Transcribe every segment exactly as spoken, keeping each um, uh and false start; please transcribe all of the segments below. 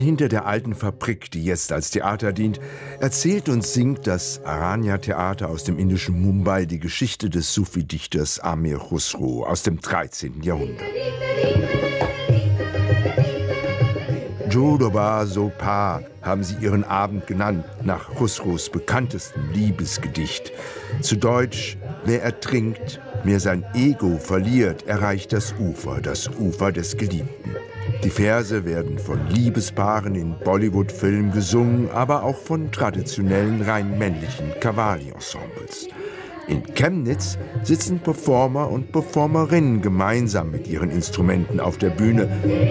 Hinter der alten Fabrik, die jetzt als Theater dient, erzählt und singt das Aranya-Theater aus dem indischen Mumbai die Geschichte des Sufi-Dichters Amir Khusro aus dem dreizehnten Jahrhundert. Jodoba Sopa haben sie ihren Abend genannt, nach Khusros bekanntestem Liebesgedicht. Zu Deutsch: Wer ertrinkt, wer sein Ego verliert, erreicht das Ufer, das Ufer des Geliebten. Die Verse werden von Liebespaaren in Bollywood-Filmen gesungen, aber auch von traditionellen, rein männlichen Qawwali-Ensembles. In Chemnitz sitzen Performer und Performerinnen gemeinsam mit ihren Instrumenten auf der Bühne.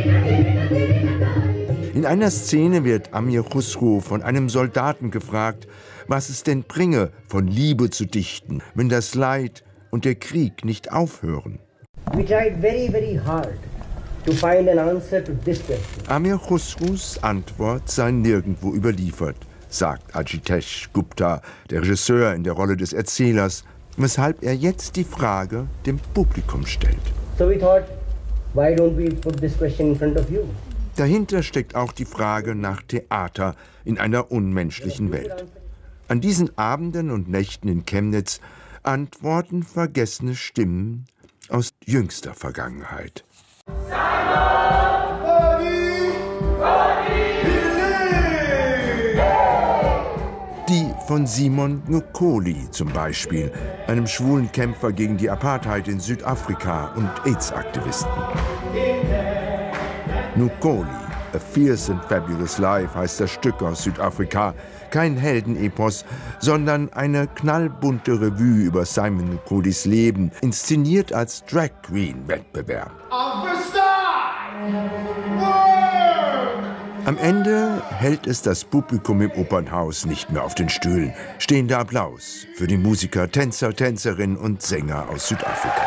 In einer Szene wird Amir Khusro von einem Soldaten gefragt, was es denn bringe, von Liebe zu dichten, wenn das Leid und der Krieg nicht aufhören. We tried very, very hard to find an answer to this question. Amir Khusros Antwort sei nirgendwo überliefert, sagt Ajitesh Gupta, der Regisseur in der Rolle des Erzählers, weshalb er jetzt die Frage dem Publikum stellt. So we thought, why don't we put this question in front of you? Dahinter steckt auch die Frage nach Theater in einer unmenschlichen Welt. An diesen Abenden und Nächten in Chemnitz antworten vergessene Stimmen aus jüngster Vergangenheit. Die von Simon Nkoli zum Beispiel, einem schwulen Kämpfer gegen die Apartheid in Südafrika und AIDS-Aktivisten. Nkoli, A Fierce and Fabulous Life heißt das Stück aus Südafrika. Kein Heldenepos, sondern eine knallbunte Revue über Simon Nkolis Leben, inszeniert als Drag Queen Wettbewerb. Am Ende hält es das Publikum im Opernhaus nicht mehr auf den Stühlen. Stehender Applaus für die Musiker, Tänzer, Tänzerinnen und Sänger aus Südafrika.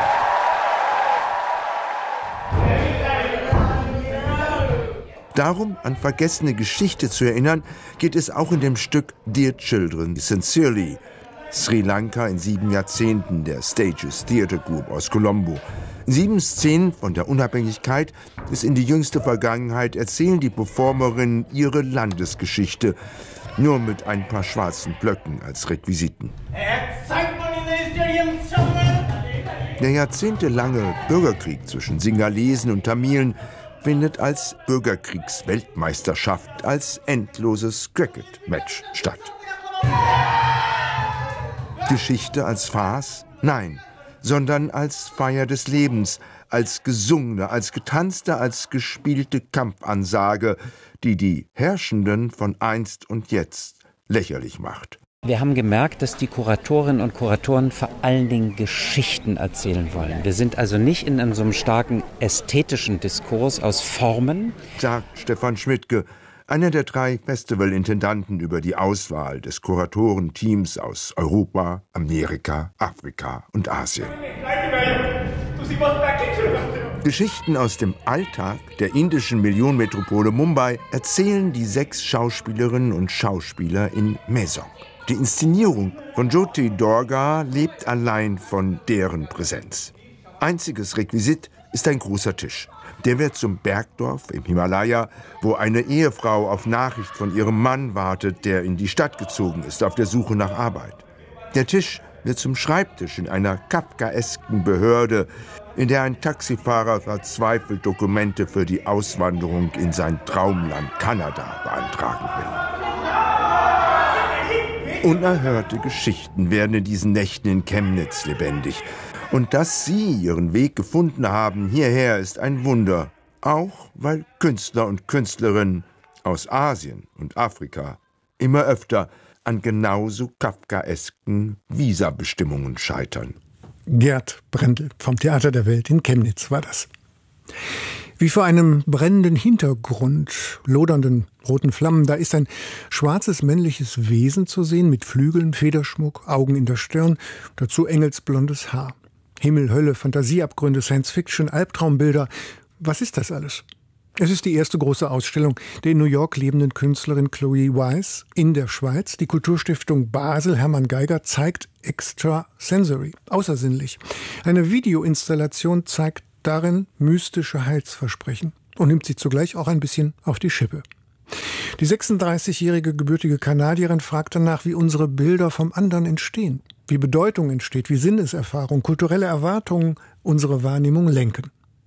Darum, an vergessene Geschichte zu erinnern, geht es auch in dem Stück Dear Children, Sincerely. Sri Lanka in sieben Jahrzehnten, der Stages Theatre Group aus Colombo. In sieben Szenen von der Unabhängigkeit bis in die jüngste Vergangenheit erzählen die Performerinnen ihre Landesgeschichte, nur mit ein paar schwarzen Blöcken als Requisiten. Der jahrzehntelange Bürgerkrieg zwischen Singalesen und Tamilen findet als Bürgerkriegsweltmeisterschaft, als endloses Cricket-Match statt. Geschichte als Farce? Nein, sondern als Feier des Lebens, als gesungene, als getanzte, als gespielte Kampfansage, die die Herrschenden von einst und jetzt lächerlich macht. Wir haben gemerkt, dass die Kuratorinnen und Kuratoren vor allen Dingen Geschichten erzählen wollen. Wir sind also nicht in einem so einem starken ästhetischen Diskurs aus Formen, sagt Stefan Schmidtke, einer der drei Festivalintendanten über die Auswahl des Kuratorenteams aus Europa, Amerika, Afrika und Asien. Geschichten aus dem Alltag der indischen Millionenmetropole Mumbai erzählen die sechs Schauspielerinnen und Schauspieler in Mesok. Die Inszenierung von Jyoti Durga lebt allein von deren Präsenz. Einziges Requisit ist ein großer Tisch. Der wird zum Bergdorf im Himalaya, wo eine Ehefrau auf Nachricht von ihrem Mann wartet, der in die Stadt gezogen ist, auf der Suche nach Arbeit. Der Tisch wird zum Schreibtisch in einer kafkaesken Behörde, in der ein Taxifahrer verzweifelt Dokumente für die Auswanderung in sein Traumland Kanada beantragen will. Unerhörte Geschichten werden in diesen Nächten in Chemnitz lebendig. Und dass Sie Ihren Weg gefunden haben hierher, ist ein Wunder. Auch weil Künstler und Künstlerinnen aus Asien und Afrika immer öfter an genauso kafkaesken Visabestimmungen scheitern. Gerd Brendel vom Theater der Welt in Chemnitz war das. Wie vor einem brennenden Hintergrund, lodernden roten Flammen, da ist ein schwarzes männliches Wesen zu sehen mit Flügeln, Federschmuck, Augen in der Stirn, dazu engelsblondes Haar. Himmel, Hölle, Fantasieabgründe, Science-Fiction, Albtraumbilder. Was ist das alles? Es ist die erste große Ausstellung der in New York lebenden Künstlerin Chloe Weiss in der Schweiz. Die Kulturstiftung Basel Hermann Geiger zeigt Extrasensory, außersinnlich. Eine Videoinstallation zeigt darin mystische Heilsversprechen und nimmt sie zugleich auch ein bisschen auf die Schippe. Die sechsunddreißigjährige gebürtige Kanadierin fragt danach, wie unsere Bilder vom anderen entstehen, wie Bedeutung entsteht, wie Sinneserfahrung, kulturelle Erwartungen unsere Wahrnehmung lenken.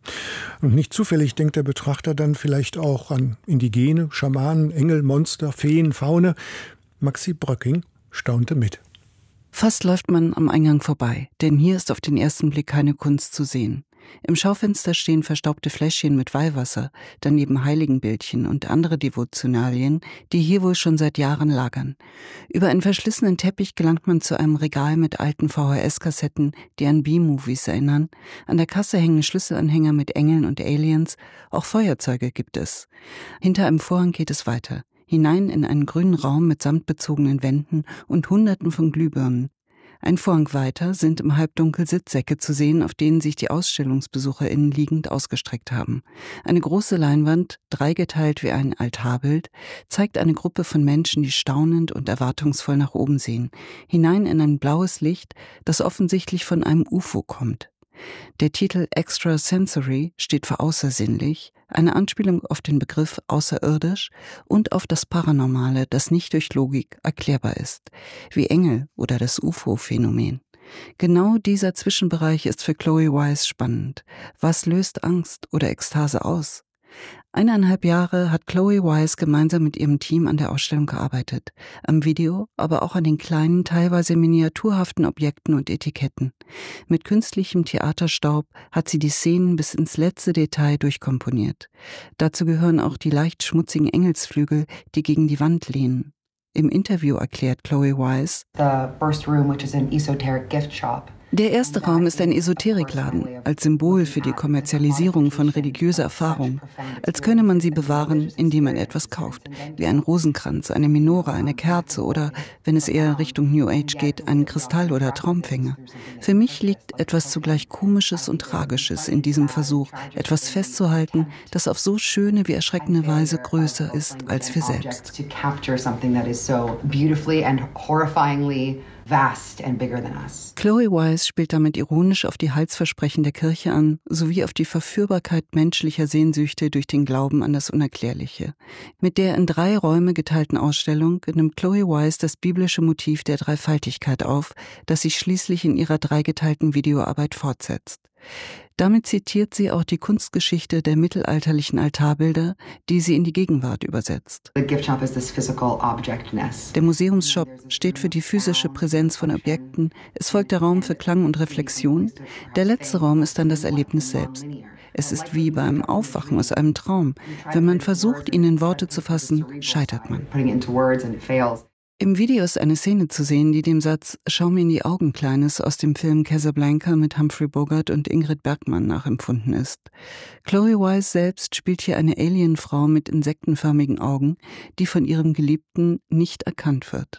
Und nicht zufällig denkt der Betrachter dann vielleicht auch an Indigene, Schamanen, Engel, Monster, Feen, Faune. Maxi Bröcking staunte mit. Fast läuft man am Eingang vorbei, denn hier ist auf den ersten Blick keine Kunst zu sehen. Im Schaufenster stehen verstaubte Fläschchen mit Weihwasser, daneben Heiligenbildchen und andere Devotionalien, die hier wohl schon seit Jahren lagern. Über einen verschlissenen Teppich gelangt man zu einem Regal mit alten V H S-Kassetten, die an B-Movies erinnern. An der Kasse hängen Schlüsselanhänger mit Engeln und Aliens, auch Feuerzeuge gibt es. Hinter einem Vorhang geht es weiter, hinein in einen grünen Raum mit samtbezogenen Wänden und Hunderten von Glühbirnen. Ein Vorhang weiter sind im Halbdunkel Sitzsäcke zu sehen, auf denen sich die AusstellungsbesucherInnen liegend ausgestreckt haben. Eine große Leinwand, dreigeteilt wie ein Altarbild, zeigt eine Gruppe von Menschen, die staunend und erwartungsvoll nach oben sehen, hinein in ein blaues Licht, das offensichtlich von einem U F O kommt. Der Titel Extrasensory steht für außersinnlich, eine Anspielung auf den Begriff außerirdisch und auf das Paranormale, das nicht durch Logik erklärbar ist, wie Engel oder das U F O-Phänomen. Genau dieser Zwischenbereich ist für Chloe Wise spannend. Was löst Angst oder Ekstase aus? Eineinhalb Jahre hat Chloe Wise gemeinsam mit ihrem Team an der Ausstellung gearbeitet. Am Video, aber auch an den kleinen, teilweise miniaturhaften Objekten und Etiketten. Mit künstlichem Theaterstaub hat sie die Szenen bis ins letzte Detail durchkomponiert. Dazu gehören auch die leicht schmutzigen Engelsflügel, die gegen die Wand lehnen. Im Interview erklärt Chloe Wise: The first room, which is an esoteric gift shop. Der erste Raum ist ein Esoterikladen, als Symbol für die Kommerzialisierung von religiöser Erfahrung, als könne man sie bewahren, indem man etwas kauft, wie ein Rosenkranz, eine Menorah, eine Kerze oder, wenn es eher Richtung New Age geht, einen Kristall oder Traumfänger. Für mich liegt etwas zugleich Komisches und Tragisches in diesem Versuch, etwas festzuhalten, das auf so schöne wie erschreckende Weise größer ist als wir selbst. Vast and bigger than us. Chloe Wise spielt damit ironisch auf die Heilsversprechen der Kirche an, sowie auf die Verführbarkeit menschlicher Sehnsüchte durch den Glauben an das Unerklärliche. Mit der in drei Räume geteilten Ausstellung nimmt Chloe Wise das biblische Motiv der Dreifaltigkeit auf, das sich schließlich in ihrer dreigeteilten Videoarbeit fortsetzt. Damit zitiert sie auch die Kunstgeschichte der mittelalterlichen Altarbilder, die sie in die Gegenwart übersetzt. Der Museumsshop steht für die physische Präsenz von Objekten, es folgt der Raum für Klang und Reflexion, der letzte Raum ist dann das Erlebnis selbst. Es ist wie beim Aufwachen aus einem Traum. Wenn man versucht, ihn in Worte zu fassen, scheitert man. Im Video ist eine Szene zu sehen, die dem Satz »Schau mir in die Augen, Kleines« aus dem Film Casablanca mit Humphrey Bogart und Ingrid Bergman nachempfunden ist. Chloe Wise selbst spielt hier eine Alienfrau mit insektenförmigen Augen, die von ihrem Geliebten nicht erkannt wird.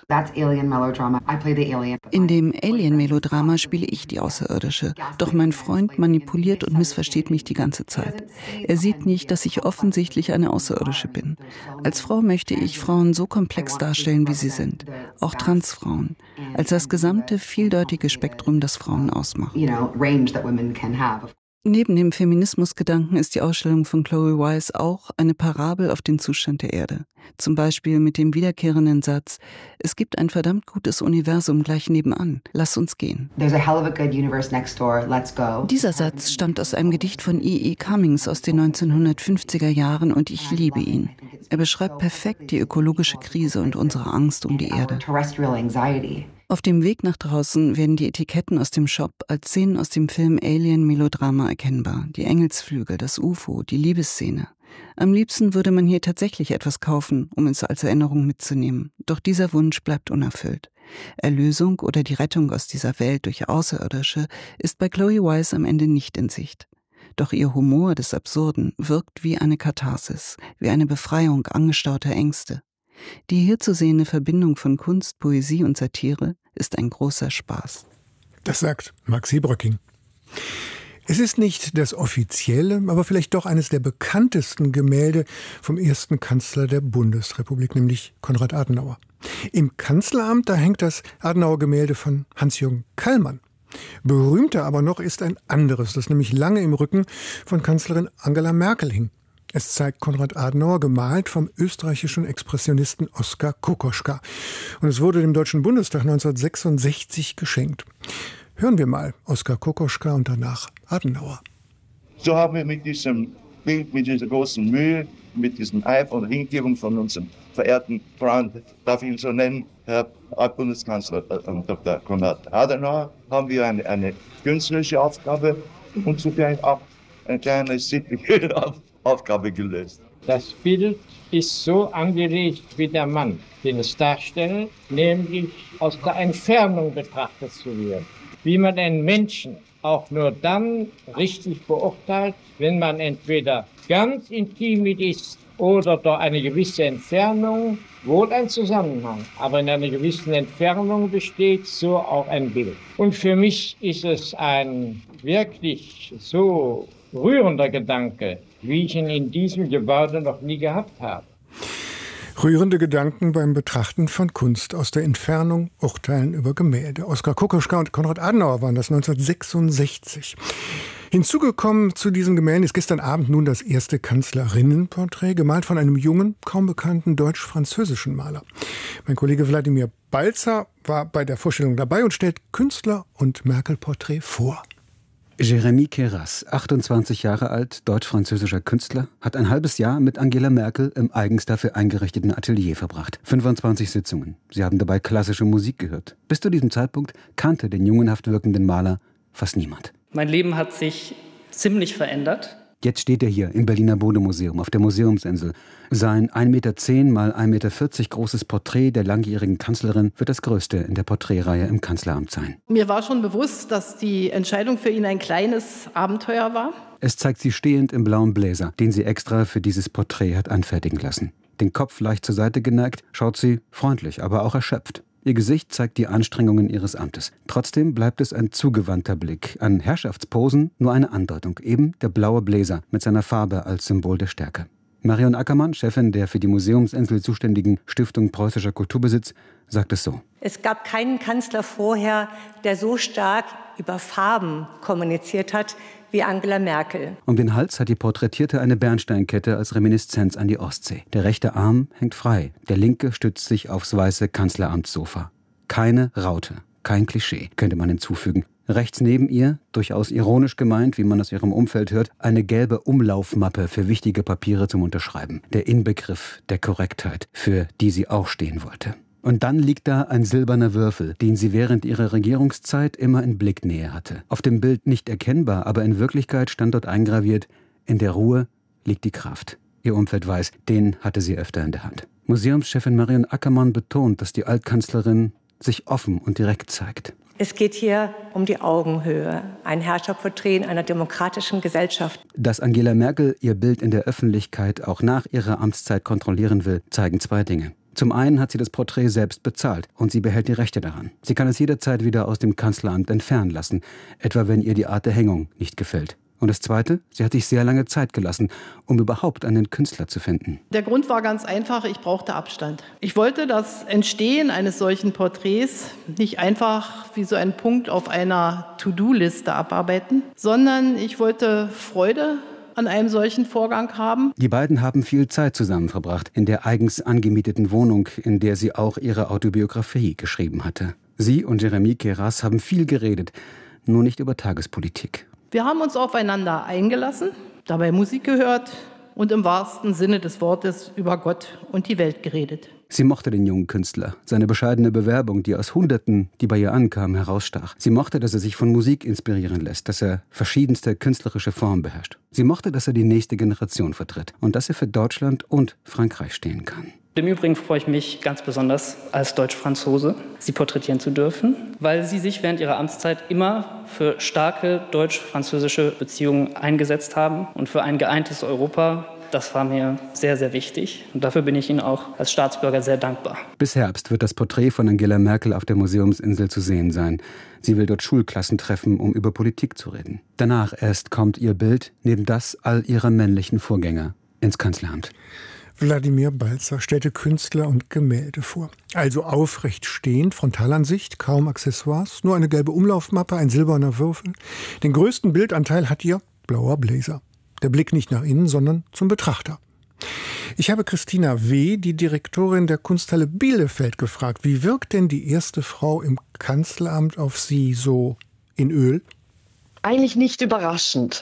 In dem Alien-Melodrama spiele ich die Außerirdische, doch mein Freund manipuliert und missversteht mich die ganze Zeit. Er sieht nicht, dass ich offensichtlich eine Außerirdische bin. Als Frau möchte ich Frauen so komplex darstellen, wie sie sind. Auch Transfrauen, als das gesamte vieldeutige Spektrum, das Frauen ausmacht. Neben dem Feminismusgedanken ist die Ausstellung von Chloe Wise auch eine Parabel auf den Zustand der Erde. Zum Beispiel mit dem wiederkehrenden Satz, es gibt ein verdammt gutes Universum gleich nebenan, lass uns gehen. Dieser Satz stammt aus einem Gedicht von E E Cummings aus den neunzehnhundertfünfziger Jahren und ich liebe ihn. Er beschreibt perfekt die ökologische Krise und unsere Angst um die Erde. Auf dem Weg nach draußen werden die Etiketten aus dem Shop als Szenen aus dem Film Alien Melodrama erkennbar. Die Engelsflügel, das U F O, die Liebesszene. Am liebsten würde man hier tatsächlich etwas kaufen, um es als Erinnerung mitzunehmen. Doch dieser Wunsch bleibt unerfüllt. Erlösung oder die Rettung aus dieser Welt durch Außerirdische ist bei Chloe Wise am Ende nicht in Sicht. Doch ihr Humor des Absurden wirkt wie eine Katharsis, wie eine Befreiung angestauter Ängste. Die hier zu sehende Verbindung von Kunst, Poesie und Satire ist ein großer Spaß. Das sagt Maxi Bröcking. Es ist nicht das offizielle, aber vielleicht doch eines der bekanntesten Gemälde vom ersten Kanzler der Bundesrepublik, nämlich Konrad Adenauer. Im Kanzleramt, da hängt das Adenauer-Gemälde von Hans-Jürgen Kallmann. Berühmter aber noch ist ein anderes, das nämlich lange im Rücken von Kanzlerin Angela Merkel hing. Es zeigt Konrad Adenauer, gemalt vom österreichischen Expressionisten Oskar Kokoschka. Und es wurde dem Deutschen Bundestag neunzehnhundertsechsundsechzig geschenkt. Hören wir mal Oskar Kokoschka und danach Adenauer. So haben wir mit diesem Bild, mit dieser großen Mühe, mit diesem Eifer und Hingebung von unserem verehrten Freund, darf ich ihn so nennen, Herr Bundeskanzler Doktor Konrad Adenauer, haben wir eine, eine künstlerische Aufgabe und zugleich auch eine kleine sittliche Aufgabe gelöst. Das Bild ist so angelegt wie der Mann, den es darstellt, nämlich aus der Entfernung betrachtet zu werden. Wie man einen Menschen auch nur dann richtig beurteilt, wenn man entweder ganz intim mit ist oder durch eine gewisse Entfernung, wohl ein Zusammenhang, aber in einer gewissen Entfernung besteht so auch ein Bild. Und für mich ist es ein wirklich so rührender Gedanke, wie ich ihn in diesem Gebäude noch nie gehabt habe. Rührende Gedanken beim Betrachten von Kunst aus der Entfernung, Urteilen über Gemälde. Oskar Kokoschka und Konrad Adenauer waren das neunzehnhundertsechsundsechzig. Hinzugekommen zu diesen Gemälden ist gestern Abend nun das erste Kanzlerinnenporträt, gemalt von einem jungen, kaum bekannten deutsch-französischen Maler. Mein Kollege Wladimir Balzer war bei der Vorstellung dabei und stellt Künstler und Merkel-Porträt vor. Jérémy Queyras, achtundzwanzig Jahre alt, deutsch-französischer Künstler, hat ein halbes Jahr mit Angela Merkel im eigens dafür eingerichteten Atelier verbracht. fünfundzwanzig Sitzungen. Sie haben dabei klassische Musik gehört. Bis zu diesem Zeitpunkt kannte den jungenhaft wirkenden Maler fast niemand. Mein Leben hat sich ziemlich verändert. Jetzt steht er hier im Berliner Bode-Museum auf der Museumsinsel. Sein ein Meter zehn mal ein Meter vierzig großes Porträt der langjährigen Kanzlerin wird das größte in der Porträtreihe im Kanzleramt sein. Mir war schon bewusst, dass die Entscheidung für ihn ein kleines Abenteuer war. Es zeigt sie stehend im blauen Bläser, den sie extra für dieses Porträt hat anfertigen lassen. Den Kopf leicht zur Seite geneigt, schaut sie freundlich, aber auch erschöpft. Ihr Gesicht zeigt die Anstrengungen ihres Amtes. Trotzdem bleibt es ein zugewandter Blick. An Herrschaftsposen nur eine Andeutung, eben der blaue Bläser mit seiner Farbe als Symbol der Stärke. Marion Ackermann, Chefin der für die Museumsinsel zuständigen Stiftung Preußischer Kulturbesitz, sagt es so. Es gab keinen Kanzler vorher, der so stark über Farben kommuniziert hat wie Angela Merkel. Um den Hals hat die Porträtierte eine Bernsteinkette als Reminiszenz an die Ostsee. Der rechte Arm hängt frei, der linke stützt sich aufs weiße Kanzleramtssofa. Keine Raute, kein Klischee, könnte man hinzufügen. Rechts neben ihr, durchaus ironisch gemeint, wie man aus ihrem Umfeld hört, eine gelbe Umlaufmappe für wichtige Papiere zum Unterschreiben. Der Inbegriff der Korrektheit, für die sie auch stehen wollte. Und dann liegt da ein silberner Würfel, den sie während ihrer Regierungszeit immer in Blicknähe hatte. Auf dem Bild nicht erkennbar, aber in Wirklichkeit stand dort eingraviert: In der Ruhe liegt die Kraft. Ihr Umfeld weiß, den hatte sie öfter in der Hand. Museumschefin Marion Ackermann betont, dass die Altkanzlerin sich offen und direkt zeigt. Es geht hier um die Augenhöhe, ein Herrscherporträt in einer demokratischen Gesellschaft. Dass Angela Merkel ihr Bild in der Öffentlichkeit auch nach ihrer Amtszeit kontrollieren will, zeigen zwei Dinge. Zum einen hat sie das Porträt selbst bezahlt und sie behält die Rechte daran. Sie kann es jederzeit wieder aus dem Kanzleramt entfernen lassen, etwa wenn ihr die Art der Hängung nicht gefällt. Und das Zweite, sie hat sich sehr lange Zeit gelassen, um überhaupt einen Künstler zu finden. Der Grund war ganz einfach, ich brauchte Abstand. Ich wollte das Entstehen eines solchen Porträts nicht einfach wie so ein Punkt auf einer To-Do-Liste abarbeiten, sondern ich wollte Freude an einem solchen Vorgang haben. Die beiden haben viel Zeit zusammen verbracht, in der eigens angemieteten Wohnung, in der sie auch ihre Autobiografie geschrieben hatte. Sie und Jérémy Queyras haben viel geredet, nur nicht über Tagespolitik. Wir haben uns aufeinander eingelassen, dabei Musik gehört und im wahrsten Sinne des Wortes über Gott und die Welt geredet. Sie mochte den jungen Künstler, seine bescheidene Bewerbung, die aus Hunderten, die bei ihr ankamen, herausstach. Sie mochte, dass er sich von Musik inspirieren lässt, dass er verschiedenste künstlerische Formen beherrscht. Sie mochte, dass er die nächste Generation vertritt und dass er für Deutschland und Frankreich stehen kann. Im Übrigen freue ich mich ganz besonders, als Deutsch-Franzose Sie porträtieren zu dürfen, weil Sie sich während Ihrer Amtszeit immer für starke deutsch-französische Beziehungen eingesetzt haben und für ein geeintes Europa. Das war mir sehr, sehr wichtig und dafür bin ich Ihnen auch als Staatsbürger sehr dankbar. Bis Herbst wird das Porträt von Angela Merkel auf der Museumsinsel zu sehen sein. Sie will dort Schulklassen treffen, um über Politik zu reden. Danach erst kommt ihr Bild, neben das all ihrer männlichen Vorgänger, ins Kanzleramt. Wladimir Balzer stellte Künstler und Gemälde vor. Also aufrecht stehend, Frontalansicht, kaum Accessoires, nur eine gelbe Umlaufmappe, ein silberner Würfel. Den größten Bildanteil hat ihr blauer Bläser. Der Blick nicht nach innen, sondern zum Betrachter. Ich habe Christina W., die Direktorin der Kunsthalle Bielefeld, gefragt, wie wirkt denn die erste Frau im Kanzleramt auf Sie so in Öl? Eigentlich nicht überraschend.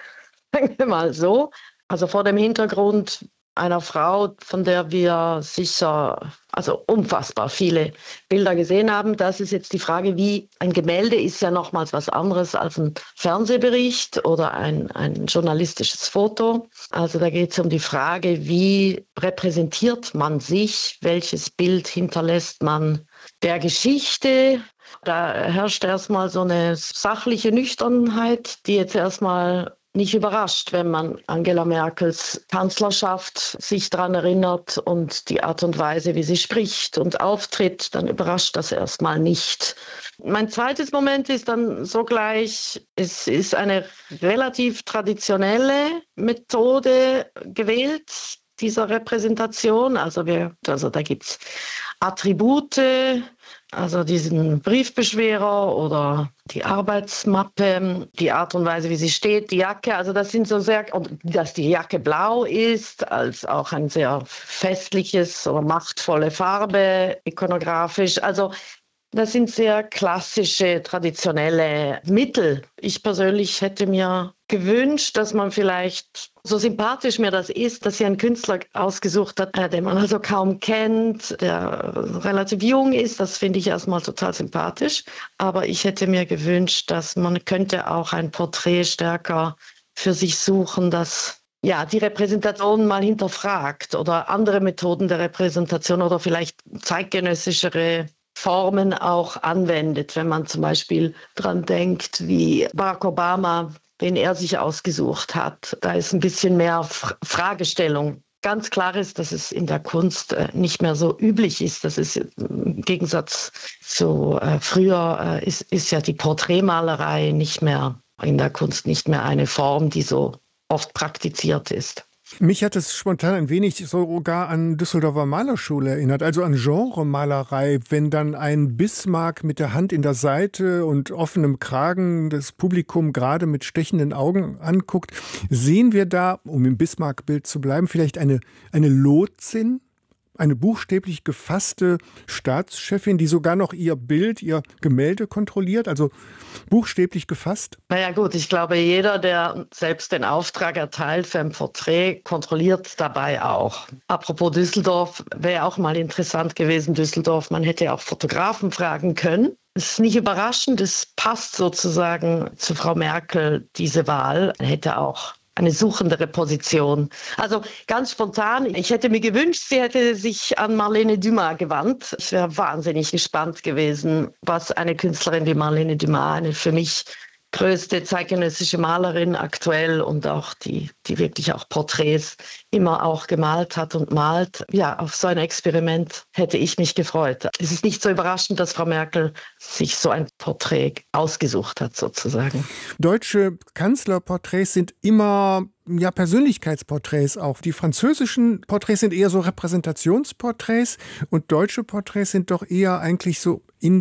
Sagen wir mal so. Also vor dem Hintergrund einer Frau, von der wir sicher, also unfassbar viele Bilder gesehen haben. Das ist jetzt die Frage, wie ein Gemälde ist ja nochmals was anderes als ein Fernsehbericht oder ein, ein journalistisches Foto. Also da geht es um die Frage, wie repräsentiert man sich, welches Bild hinterlässt man der Geschichte. Da herrscht erstmal so eine sachliche Nüchternheit, die jetzt erstmal nicht überrascht, wenn man Angela Merkels Kanzlerschaft sich daran erinnert und die Art und Weise, wie sie spricht und auftritt, dann überrascht das erstmal nicht. Mein zweites Moment ist dann sogleich, es ist eine relativ traditionelle Methode gewählt, dieser Repräsentation. Also, wir, also da gibt es Attribute, also diesen Briefbeschwerer oder die Arbeitsmappe, die Art und Weise, wie sie steht, die Jacke. Also das sind so sehr, dass die Jacke blau ist, als auch ein sehr festliches oder machtvolle Farbe, ikonografisch. Also das sind sehr klassische, traditionelle Mittel. Ich persönlich hätte mir gewünscht, dass man vielleicht, so sympathisch mir das ist, dass sie einen Künstler ausgesucht hat, den man also kaum kennt, der relativ jung ist. Das finde ich erstmal total sympathisch. Aber ich hätte mir gewünscht, dass man könnte auch ein Porträt stärker für sich suchen, das ja die Repräsentation mal hinterfragt oder andere Methoden der Repräsentation oder vielleicht zeitgenössischere Formen auch anwendet, wenn man zum Beispiel dran denkt, wie Barack Obama, den er sich ausgesucht hat. Da ist ein bisschen mehr Fragestellung. Ganz klar ist, dass es in der Kunst nicht mehr so üblich ist. Das ist im Gegensatz zu äh, früher äh, ist, ist ja die Porträtmalerei nicht mehr in der Kunst nicht mehr eine Form, die so oft praktiziert ist. Mich hat es spontan ein wenig sogar an Düsseldorfer Malerschule erinnert, also an Genremalerei, wenn dann ein Bismarck mit der Hand in der Seite und offenem Kragen das Publikum gerade mit stechenden Augen anguckt. Sehen wir da, um im Bismarck-Bild zu bleiben, vielleicht eine, eine Lotsin? Eine buchstäblich gefasste Staatschefin, die sogar noch ihr Bild, ihr Gemälde kontrolliert, also buchstäblich gefasst? Naja gut, ich glaube, jeder, der selbst den Auftrag erteilt für ein Porträt, kontrolliert dabei auch. Apropos Düsseldorf, wäre auch mal interessant gewesen, Düsseldorf, man hätte ja auch Fotografen fragen können. Es ist nicht überraschend, es passt sozusagen zu Frau Merkel, diese Wahl. Man hätte auch eine suchendere Position. Also ganz spontan, ich hätte mir gewünscht, sie hätte sich an Marlene Dumas gewandt. Ich wäre wahnsinnig gespannt gewesen, was eine Künstlerin wie Marlene Dumas, eine für mich größte zeitgenössische Malerin aktuell und auch die, die wirklich auch Porträts immer auch gemalt hat und malt. Ja, auf so ein Experiment hätte ich mich gefreut. Es ist nicht so überraschend, dass Frau Merkel sich so ein Porträt ausgesucht hat, sozusagen. Deutsche Kanzlerporträts sind immer ja, Persönlichkeitsporträts auch. Die französischen Porträts sind eher so Repräsentationsporträts und deutsche Porträts sind doch eher eigentlich so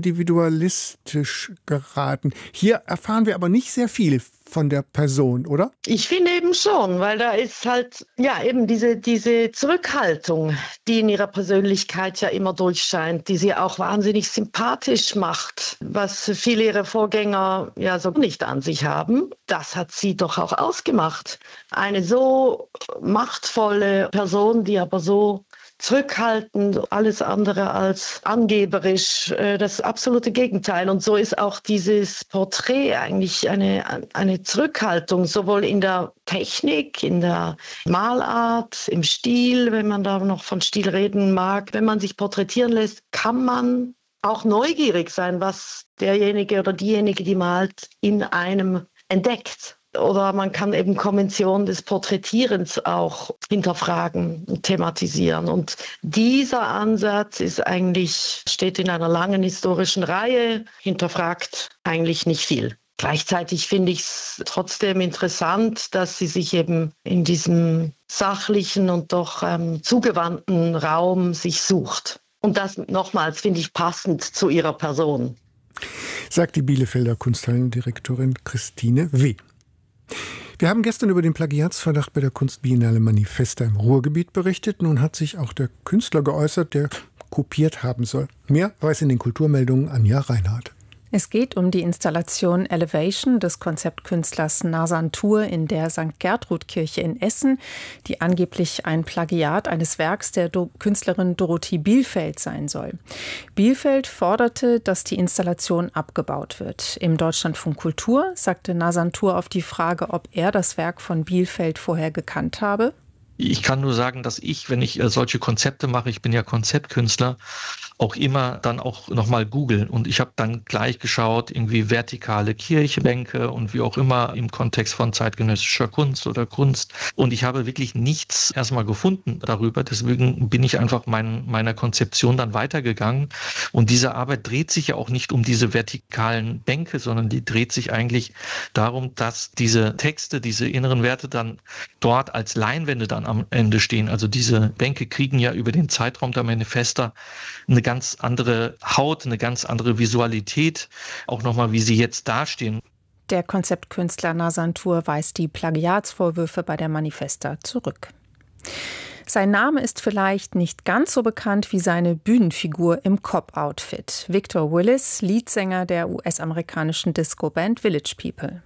individualistisch geraten. Hier erfahren wir aber nicht sehr viel von der Person, oder? Ich finde eben schon, weil da ist halt ja eben diese, diese Zurückhaltung, die in ihrer Persönlichkeit ja immer durchscheint, die sie auch wahnsinnig sympathisch macht, was viele ihrer Vorgänger ja so nicht an sich haben. Das hat sie doch auch ausgemacht. Eine so machtvolle Person, die aber so zurückhaltend, alles andere als angeberisch, das absolute Gegenteil. Und so ist auch dieses Porträt eigentlich eine, eine Zurückhaltung, sowohl in der Technik, in der Malart, im Stil, wenn man da noch von Stil reden mag. Wenn man sich porträtieren lässt, kann man auch neugierig sein, was derjenige oder diejenige, die malt, in einem entdeckt. Oder man kann eben Konventionen des Porträtierens auch hinterfragen und thematisieren. Und dieser Ansatz ist eigentlich, steht in einer langen historischen Reihe, hinterfragt eigentlich nicht viel. Gleichzeitig finde ich es trotzdem interessant, dass sie sich eben in diesem sachlichen und doch ähm, zugewandten Raum sich sucht. Und das nochmals finde ich passend zu ihrer Person. Sagt die Bielefelder Kunsthallendirektorin Christine W. Wir haben gestern über den Plagiatsverdacht bei der Kunstbiennale Manifesta im Ruhrgebiet berichtet. Nun hat sich auch der Künstler geäußert, der kopiert haben soll. Mehr weiß in den Kulturmeldungen Anja Reinhardt. Es geht um die Installation Elevation des Konzeptkünstlers Nazan Tur in der Sankt Gertrud-Kirche in Essen, die angeblich ein Plagiat eines Werks der Do- Künstlerin Dorothee Bielfeld sein soll. Bielfeld forderte, dass die Installation abgebaut wird. Im Deutschlandfunk Kultur sagte Nazan Tur auf die Frage, ob er das Werk von Bielfeld vorher gekannt habe: Ich kann nur sagen, dass ich, wenn ich solche Konzepte mache, ich bin ja Konzeptkünstler, auch immer dann auch nochmal googeln. Und ich habe dann gleich geschaut, irgendwie vertikale Kirchbänke und wie auch immer im Kontext von zeitgenössischer Kunst oder Kunst. Und ich habe wirklich nichts erstmal gefunden darüber. Deswegen bin ich einfach mein, meiner Konzeption dann weitergegangen. Und diese Arbeit dreht sich ja auch nicht um diese vertikalen Bänke, sondern die dreht sich eigentlich darum, dass diese Texte, diese inneren Werte dann dort als Leinwände dann am Ende stehen. Also diese Bänke kriegen ja über den Zeitraum der Manifesta eine ganz andere Haut, eine ganz andere Visualität, auch nochmal, wie sie jetzt dastehen. Der Konzeptkünstler Nazan Tur weist die Plagiatsvorwürfe bei der Manifesta zurück. Sein Name ist vielleicht nicht ganz so bekannt wie seine Bühnenfigur im Cop-Outfit. Victor Willis, Leadsänger der U S-amerikanischen Disco-Band Village People.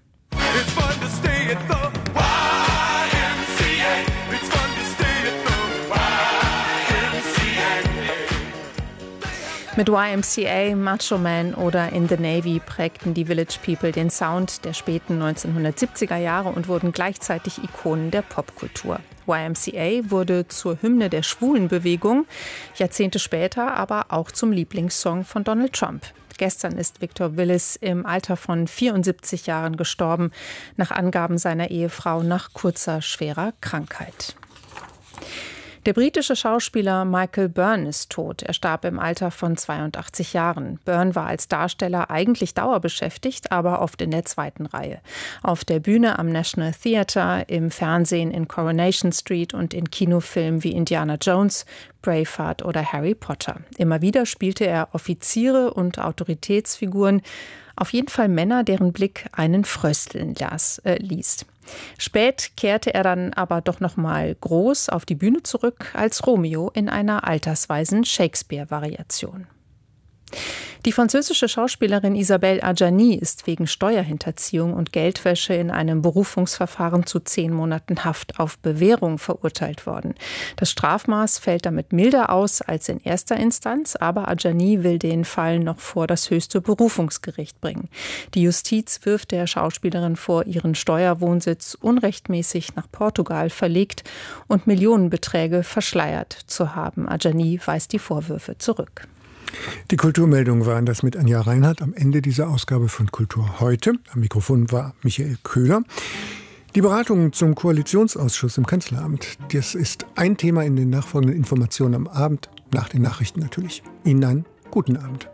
Mit Y M C A, Macho Man oder In the Navy prägten die Village People den Sound der späten neunzehnhundertsiebziger Jahre und wurden gleichzeitig Ikonen der Popkultur. Y M C A wurde zur Hymne der Schwulenbewegung, Jahrzehnte später aber auch zum Lieblingssong von Donald Trump. Gestern ist Victor Willis im Alter von vierundsiebzig Jahren gestorben, nach Angaben seiner Ehefrau nach kurzer, schwerer Krankheit. Der britische Schauspieler Michael Byrne ist tot. Er starb im Alter von zweiundachtzig Jahren. Byrne war als Darsteller eigentlich dauerbeschäftigt, aber oft in der zweiten Reihe. Auf der Bühne am National Theatre, im Fernsehen in Coronation Street und in Kinofilmen wie Indiana Jones, Braveheart oder Harry Potter. Immer wieder spielte er Offiziere und Autoritätsfiguren, auf jeden Fall Männer, deren Blick einen frösteln las, äh, ließ. Spät kehrte er dann aber doch noch mal groß auf die Bühne zurück als Romeo in einer altersweisen Shakespeare-Variation. Die französische Schauspielerin Isabelle Adjani ist wegen Steuerhinterziehung und Geldwäsche in einem Berufungsverfahren zu zehn Monaten Haft auf Bewährung verurteilt worden. Das Strafmaß fällt damit milder aus als in erster Instanz, aber Adjani will den Fall noch vor das höchste Berufungsgericht bringen. Die Justiz wirft der Schauspielerin vor, ihren Steuerwohnsitz unrechtmäßig nach Portugal verlegt und Millionenbeträge verschleiert zu haben. Adjani weist die Vorwürfe zurück. Die Kulturmeldungen waren das mit Anja Reinhardt am Ende dieser Ausgabe von Kultur heute. Am Mikrofon war Michael Köhler. Die Beratungen zum Koalitionsausschuss im Kanzleramt, das ist ein Thema in den nachfolgenden Informationen am Abend, nach den Nachrichten natürlich. Ihnen einen guten Abend.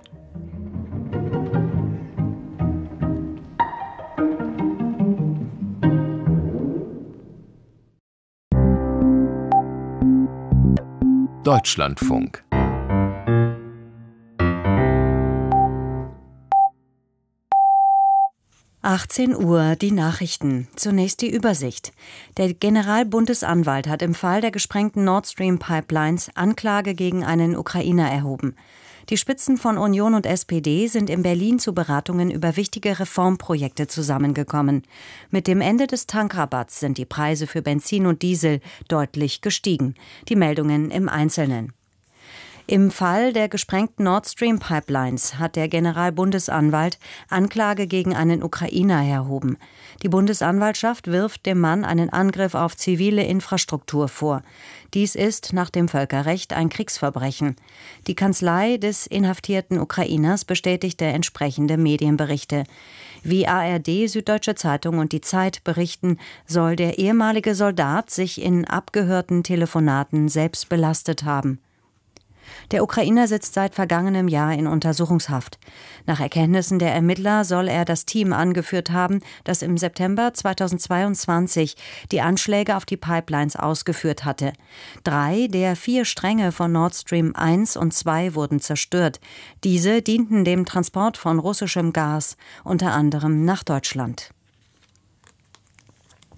Deutschlandfunk. achtzehn Uhr, die Nachrichten. Zunächst die Übersicht. Der Generalbundesanwalt hat im Fall der gesprengten Nord Stream Pipelines Anklage gegen einen Ukrainer erhoben. Die Spitzen von Union und S P D sind in Berlin zu Beratungen über wichtige Reformprojekte zusammengekommen. Mit dem Ende des Tankrabatts sind die Preise für Benzin und Diesel deutlich gestiegen. Die Meldungen im Einzelnen. Im Fall der gesprengten Nord Stream Pipelines hat der Generalbundesanwalt Anklage gegen einen Ukrainer erhoben. Die Bundesanwaltschaft wirft dem Mann einen Angriff auf zivile Infrastruktur vor. Dies ist nach dem Völkerrecht ein Kriegsverbrechen. Die Kanzlei des inhaftierten Ukrainers bestätigte entsprechende Medienberichte. Wie A R D, Süddeutsche Zeitung und die Zeit berichten, soll der ehemalige Soldat sich in abgehörten Telefonaten selbst belastet haben. Der Ukrainer sitzt seit vergangenem Jahr in Untersuchungshaft. Nach Erkenntnissen der Ermittler soll er das Team angeführt haben, das im September zweitausendzweiundzwanzig die Anschläge auf die Pipelines ausgeführt hatte. Drei der vier Stränge von Nord Stream eins und zwei wurden zerstört. Diese dienten dem Transport von russischem Gas, unter anderem nach Deutschland.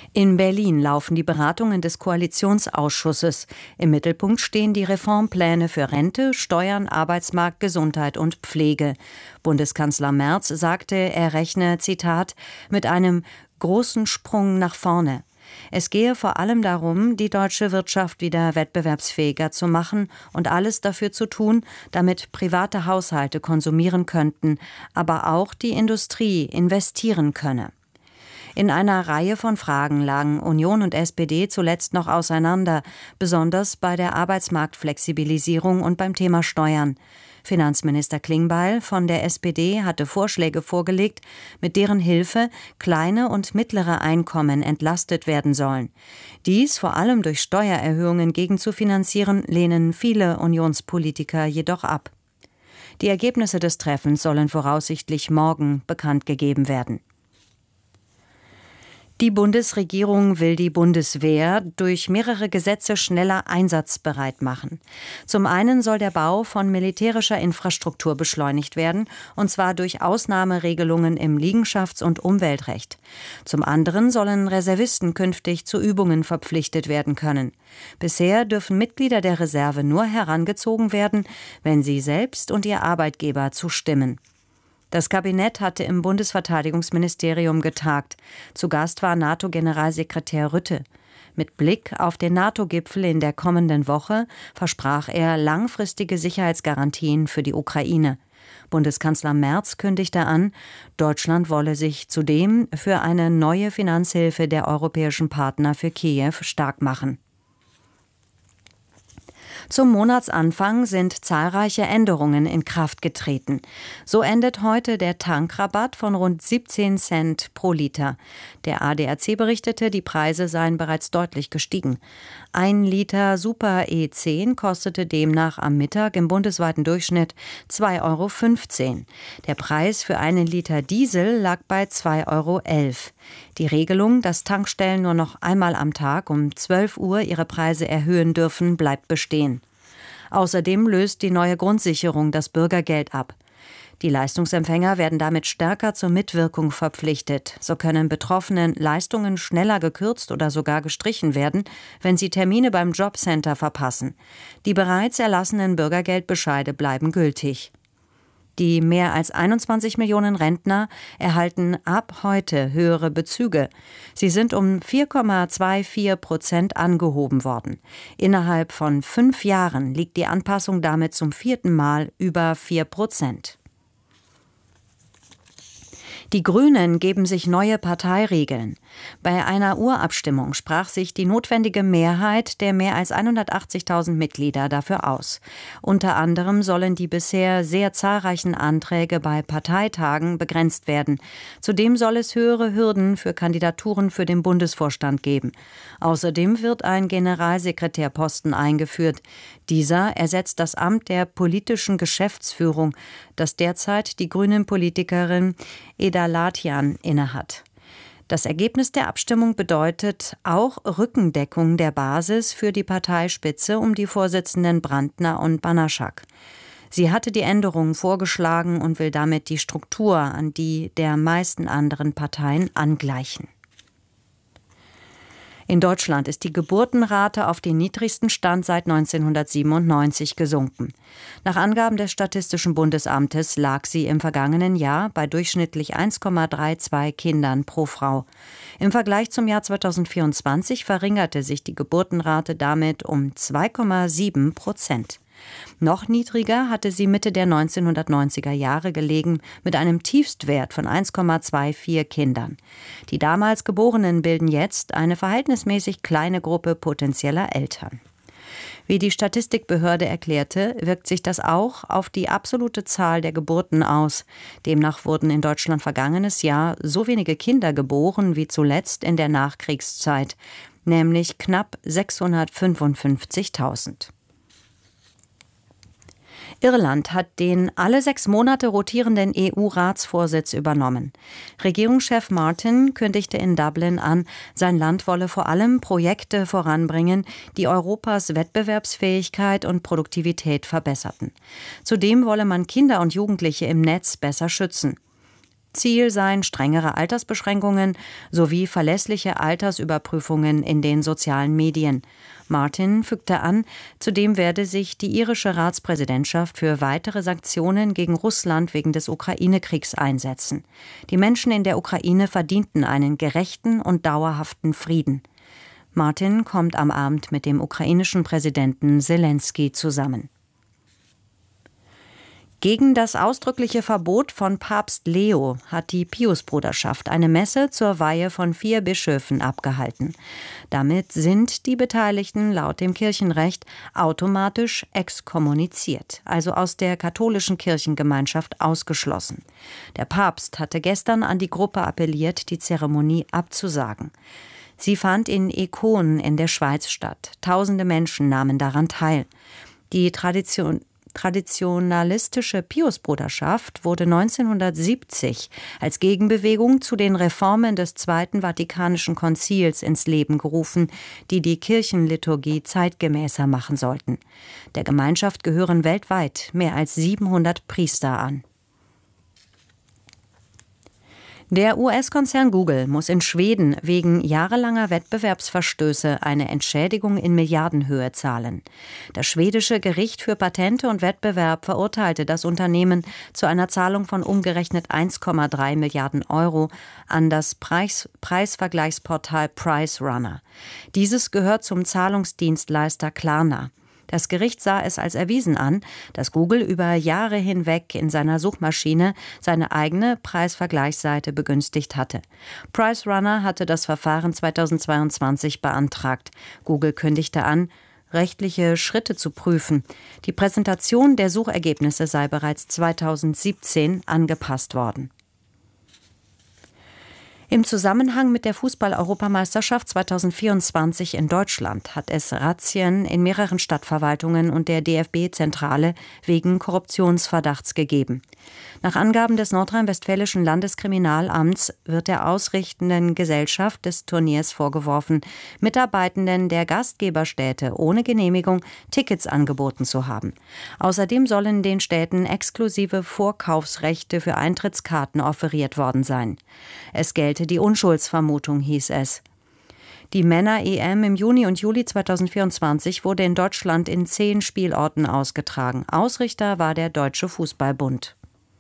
In Berlin laufen die Beratungen des Koalitionsausschusses. Im Mittelpunkt stehen die Reformpläne für Rente, Steuern, Arbeitsmarkt, Gesundheit und Pflege. Bundeskanzler Merz sagte, er rechne, Zitat, mit einem großen Sprung nach vorne. Es gehe vor allem darum, die deutsche Wirtschaft wieder wettbewerbsfähiger zu machen und alles dafür zu tun, damit private Haushalte konsumieren könnten, aber auch die Industrie investieren könne. In einer Reihe von Fragen lagen Union und S P D zuletzt noch auseinander, besonders bei der Arbeitsmarktflexibilisierung und beim Thema Steuern. Finanzminister Klingbeil von der S P D hatte Vorschläge vorgelegt, mit deren Hilfe kleine und mittlere Einkommen entlastet werden sollen. Dies vor allem durch Steuererhöhungen gegenzufinanzieren, lehnen viele Unionspolitiker jedoch ab. Die Ergebnisse des Treffens sollen voraussichtlich morgen bekannt gegeben werden. Die Bundesregierung will die Bundeswehr durch mehrere Gesetze schneller einsatzbereit machen. Zum einen soll der Bau von militärischer Infrastruktur beschleunigt werden, und zwar durch Ausnahmeregelungen im Liegenschafts- und Umweltrecht. Zum anderen sollen Reservisten künftig zu Übungen verpflichtet werden können. Bisher dürfen Mitglieder der Reserve nur herangezogen werden, wenn sie selbst und ihr Arbeitgeber zustimmen. Das Kabinett hatte im Bundesverteidigungsministerium getagt. Zu Gast war NATO-Generalsekretär Rutte. Mit Blick auf den NATO-Gipfel in der kommenden Woche versprach er langfristige Sicherheitsgarantien für die Ukraine. Bundeskanzler Merz kündigte an, Deutschland wolle sich zudem für eine neue Finanzhilfe der europäischen Partner für Kiew stark machen. Zum Monatsanfang sind zahlreiche Änderungen in Kraft getreten. So endet heute der Tankrabatt von rund siebzehn Cent pro Liter. Der A D A C berichtete, die Preise seien bereits deutlich gestiegen. Ein Liter Super E zehn kostete demnach am Mittag im bundesweiten Durchschnitt zwei Euro fünfzehn. Der Preis für einen Liter Diesel lag bei zwei Euro elf. Die Regelung, dass Tankstellen nur noch einmal am Tag um zwölf Uhr ihre Preise erhöhen dürfen, bleibt bestehen. Außerdem löst die neue Grundsicherung das Bürgergeld ab. Die Leistungsempfänger werden damit stärker zur Mitwirkung verpflichtet. So können Betroffenen Leistungen schneller gekürzt oder sogar gestrichen werden, wenn sie Termine beim Jobcenter verpassen. Die bereits erlassenen Bürgergeldbescheide bleiben gültig. Die mehr als einundzwanzig Millionen Rentner erhalten ab heute höhere Bezüge. Sie sind um vier Komma vierundzwanzig Prozent angehoben worden. Innerhalb von fünf Jahren liegt die Anpassung damit zum vierten Mal über vier Prozent. Die Grünen geben sich neue Parteiregeln. Bei einer Urabstimmung sprach sich die notwendige Mehrheit der mehr als hundertachtzigtausend Mitglieder dafür aus. Unter anderem sollen die bisher sehr zahlreichen Anträge bei Parteitagen begrenzt werden. Zudem soll es höhere Hürden für Kandidaturen für den Bundesvorstand geben. Außerdem wird ein Generalsekretärposten eingeführt. Dieser ersetzt das Amt der politischen Geschäftsführung, das derzeit die Grünen-Politikerin Eda Latian innehat. Das Ergebnis der Abstimmung bedeutet auch Rückendeckung der Basis für die Parteispitze um die Vorsitzenden Brandner und Banaschak. Sie hatte die Änderungen vorgeschlagen und will damit die Struktur an die der meisten anderen Parteien angleichen. In Deutschland ist die Geburtenrate auf den niedrigsten Stand seit neunzehnhundertsiebenundneunzig gesunken. Nach Angaben des Statistischen Bundesamtes lag sie im vergangenen Jahr bei durchschnittlich eins Komma zweiunddreißig Kindern pro Frau. Im Vergleich zum Jahr zweitausendvierundzwanzig verringerte sich die Geburtenrate damit um zwei Komma sieben Prozent. Noch niedriger hatte sie Mitte der neunzehnhundertneunziger Jahre gelegen, mit einem Tiefstwert von eins Komma vierundzwanzig Kindern. Die damals Geborenen bilden jetzt eine verhältnismäßig kleine Gruppe potenzieller Eltern. Wie die Statistikbehörde erklärte, wirkt sich das auch auf die absolute Zahl der Geburten aus. Demnach wurden in Deutschland vergangenes Jahr so wenige Kinder geboren wie zuletzt in der Nachkriegszeit, nämlich knapp sechshundertfünfundfünfzigtausend. Irland hat den alle sechs Monate rotierenden E U-Ratsvorsitz übernommen. Regierungschef Martin kündigte in Dublin an, sein Land wolle vor allem Projekte voranbringen, die Europas Wettbewerbsfähigkeit und Produktivität verbesserten. Zudem wolle man Kinder und Jugendliche im Netz besser schützen. Ziel seien strengere Altersbeschränkungen sowie verlässliche Altersüberprüfungen in den sozialen Medien. Martin fügte an, zudem werde sich die irische Ratspräsidentschaft für weitere Sanktionen gegen Russland wegen des Ukraine-Kriegs einsetzen. Die Menschen in der Ukraine verdienten einen gerechten und dauerhaften Frieden. Martin kommt am Abend mit dem ukrainischen Präsidenten Selenskyj zusammen. Gegen das ausdrückliche Verbot von Papst Leo hat die Piusbruderschaft eine Messe zur Weihe von vier Bischöfen abgehalten. Damit sind die Beteiligten laut dem Kirchenrecht automatisch exkommuniziert, also aus der katholischen Kirchengemeinschaft ausgeschlossen. Der Papst hatte gestern an die Gruppe appelliert, die Zeremonie abzusagen. Sie fand in Ekon in der Schweiz statt. Tausende Menschen nahmen daran teil. Die Tradition traditionalistische Piusbruderschaft wurde neunzehnhundertsiebzig als Gegenbewegung zu den Reformen des Zweiten Vatikanischen Konzils ins Leben gerufen, die die Kirchenliturgie zeitgemäßer machen sollten. Der Gemeinschaft gehören weltweit mehr als siebenhundert Priester an. Der U S-Konzern Google muss in Schweden wegen jahrelanger Wettbewerbsverstöße eine Entschädigung in Milliardenhöhe zahlen. Das schwedische Gericht für Patente und Wettbewerb verurteilte das Unternehmen zu einer Zahlung von umgerechnet eins Komma drei Milliarden Euro an das Preis- Preisvergleichsportal PriceRunner. Dieses gehört zum Zahlungsdienstleister Klarna. Das Gericht sah es als erwiesen an, dass Google über Jahre hinweg in seiner Suchmaschine seine eigene Preisvergleichsseite begünstigt hatte. PriceRunner hatte das Verfahren zweitausendzweiundzwanzig beantragt. Google kündigte an, rechtliche Schritte zu prüfen. Die Präsentation der Suchergebnisse sei bereits zweitausendsiebzehn angepasst worden. Im Zusammenhang mit der Fußball-Europameisterschaft zweitausendvierundzwanzig in Deutschland hat es Razzien in mehreren Stadtverwaltungen und der D F B-Zentrale wegen Korruptionsverdachts gegeben. Nach Angaben des nordrhein-westfälischen Landeskriminalamts wird der ausrichtenden Gesellschaft des Turniers vorgeworfen, Mitarbeitenden der Gastgeberstädte ohne Genehmigung Tickets angeboten zu haben. Außerdem sollen den Städten exklusive Vorkaufsrechte für Eintrittskarten offeriert worden sein. Es gelte die Unschuldsvermutung, hieß es. Die Männer-E M im Juni und Juli zweitausendvierundzwanzig wurde in Deutschland in zehn Spielorten ausgetragen. Ausrichter war der Deutsche Fußballbund.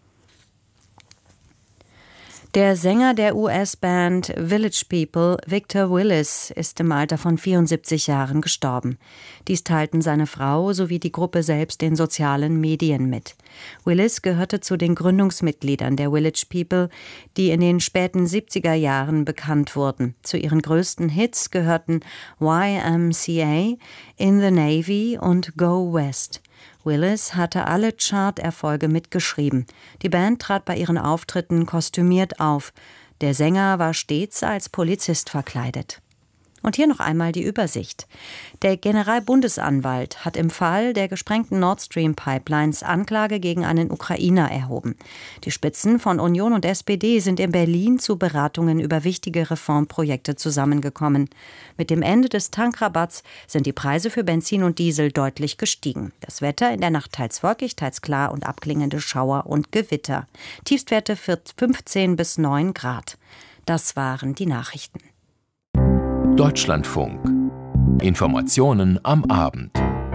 Der Sänger der U S-Band Village People, Victor Willis, ist im Alter von vierundsiebzig Jahren gestorben. Dies teilten seine Frau sowie die Gruppe selbst in sozialen Medien mit. Willis gehörte zu den Gründungsmitgliedern der Village People, die in den späten siebziger Jahren bekannt wurden. Zu ihren größten Hits gehörten Y M C A, In the Navy und Go West. Willis hatte alle Chart-Erfolge mitgeschrieben. Die Band trat bei ihren Auftritten kostümiert auf. Der Sänger war stets als Polizist verkleidet. Und hier noch einmal die Übersicht. Der Generalbundesanwalt hat im Fall der gesprengten Nord Stream Pipelines Anklage gegen einen Ukrainer erhoben. Die Spitzen von Union und S P D sind in Berlin zu Beratungen über wichtige Reformprojekte zusammengekommen. Mit dem Ende des Tankrabatts sind die Preise für Benzin und Diesel deutlich gestiegen. Das Wetter in der Nacht teils wolkig, teils klar und abklingende Schauer und Gewitter. Tiefstwerte fünfzehn bis neun Grad. Das waren die Nachrichten. Deutschlandfunk. Informationen am Abend.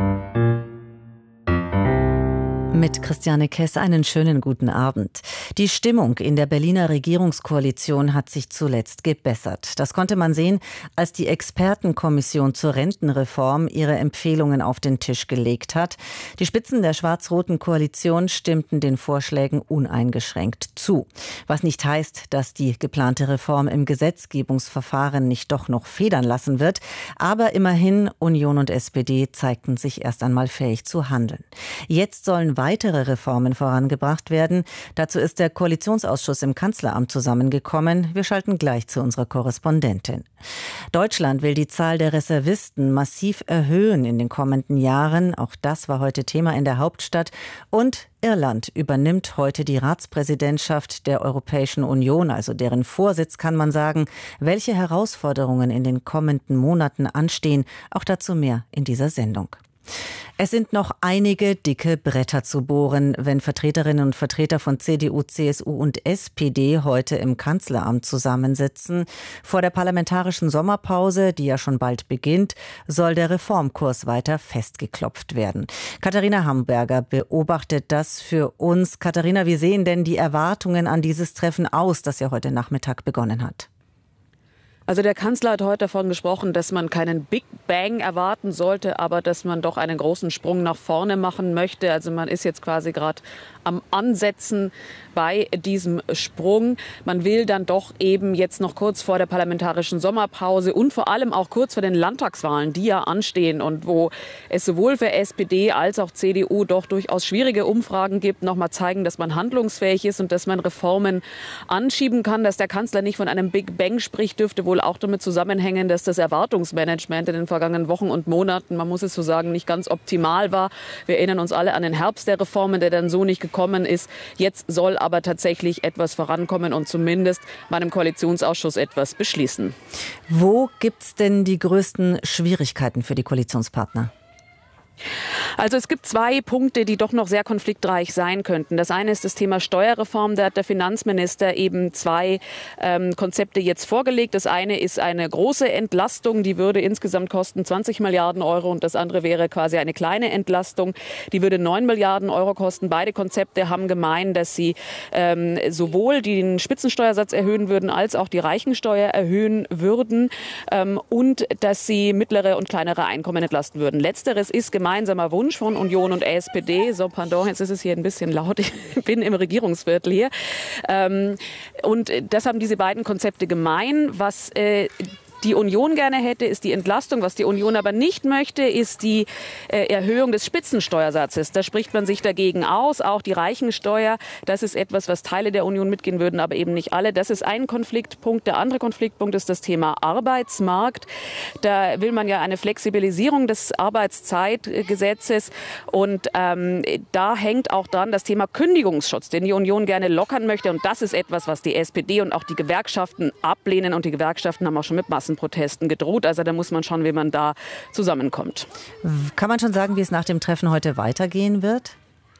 Mit Christiane Kess einen schönen guten Abend. Die Stimmung in der Berliner Regierungskoalition hat sich zuletzt gebessert. Das konnte man sehen, als die Expertenkommission zur Rentenreform ihre Empfehlungen auf den Tisch gelegt hat. Die Spitzen der schwarz-roten Koalition stimmten den Vorschlägen uneingeschränkt zu. Was nicht heißt, dass die geplante Reform im Gesetzgebungsverfahren nicht doch noch federn lassen wird. Aber immerhin, Union und S P D zeigten sich erst einmal fähig zu handeln. Jetzt sollen weitere Reformen vorangebracht werden. Dazu ist der Koalitionsausschuss im Kanzleramt zusammengekommen. Wir schalten gleich zu unserer Korrespondentin. Deutschland will die Zahl der Reservisten massiv erhöhen in den kommenden Jahren. Auch das war heute Thema in der Hauptstadt. Und Irland übernimmt heute die Ratspräsidentschaft der Europäischen Union, also deren Vorsitz, kann man sagen. Welche Herausforderungen in den kommenden Monaten anstehen, auch dazu mehr in dieser Sendung. Es sind noch einige dicke Bretter zu bohren, wenn Vertreterinnen und Vertreter von C D U, C S U und S P D heute im Kanzleramt zusammensitzen. Vor der parlamentarischen Sommerpause, die ja schon bald beginnt, soll der Reformkurs weiter festgeklopft werden. Katharina Hamburger beobachtet das für uns. Katharina, wie sehen denn die Erwartungen an dieses Treffen aus, das ja heute Nachmittag begonnen hat? Also der Kanzler hat heute davon gesprochen, dass man keinen Big Bang erwarten sollte, aber dass man doch einen großen Sprung nach vorne machen möchte. Also man ist jetzt quasi gerade am Ansetzen bei diesem Sprung. Man will dann doch eben jetzt noch kurz vor der parlamentarischen Sommerpause und vor allem auch kurz vor den Landtagswahlen, die ja anstehen und wo es sowohl für S P D als auch C D U doch durchaus schwierige Umfragen gibt, noch mal zeigen, dass man handlungsfähig ist und dass man Reformen anschieben kann. Dass der Kanzler nicht von einem Big Bang spricht, dürfte wohl auch damit zusammenhängen, dass das Erwartungsmanagement in den vergangenen Wochen und Monaten, man muss es so sagen, nicht ganz optimal war. Wir erinnern uns alle an den Herbst der Reformen, der dann so nicht gekommen ist. Jetzt soll aber tatsächlich etwas vorankommen und zumindest bei einem Koalitionsausschuss etwas beschließen. Wo gibt es denn die größten Schwierigkeiten für die Koalitionspartner? Also es gibt zwei Punkte, die doch noch sehr konfliktreich sein könnten. Das eine ist das Thema Steuerreform. Da hat der Finanzminister eben zwei ähm, Konzepte jetzt vorgelegt. Das eine ist eine große Entlastung, die würde insgesamt kosten zwanzig Milliarden Euro und das andere wäre quasi eine kleine Entlastung, die würde neun Milliarden Euro kosten. Beide Konzepte haben gemein, dass sie ähm, sowohl den Spitzensteuersatz erhöhen würden, als auch die Reichensteuer erhöhen würden ähm, und dass sie mittlere und kleinere Einkommen entlasten würden. Letzteres ist gemeinsamer Wunsch von Union und S P D. So, pardon, jetzt ist es hier ein bisschen laut. Ich bin im Regierungsviertel hier. Ähm, und das haben diese beiden Konzepte gemein. Was äh, die Union gerne hätte, ist die Entlastung. Was die Union aber nicht möchte, ist die äh, Erhöhung des Spitzensteuersatzes. Da spricht man sich dagegen aus. Auch die Reichensteuer, das ist etwas, was Teile der Union mitgehen würden, aber eben nicht alle. Das ist ein Konfliktpunkt. Der andere Konfliktpunkt ist das Thema Arbeitsmarkt. Da will man ja eine Flexibilisierung des Arbeitszeitgesetzes. Und ähm, da hängt auch dran das Thema Kündigungsschutz, den die Union gerne lockern möchte. Und das ist etwas, was die S P D und auch die Gewerkschaften ablehnen. Und die Gewerkschaften haben auch schon mit Massen Protesten gedroht. Also da muss man schauen, wie man da zusammenkommt. Kann man schon sagen, wie es nach dem Treffen heute weitergehen wird?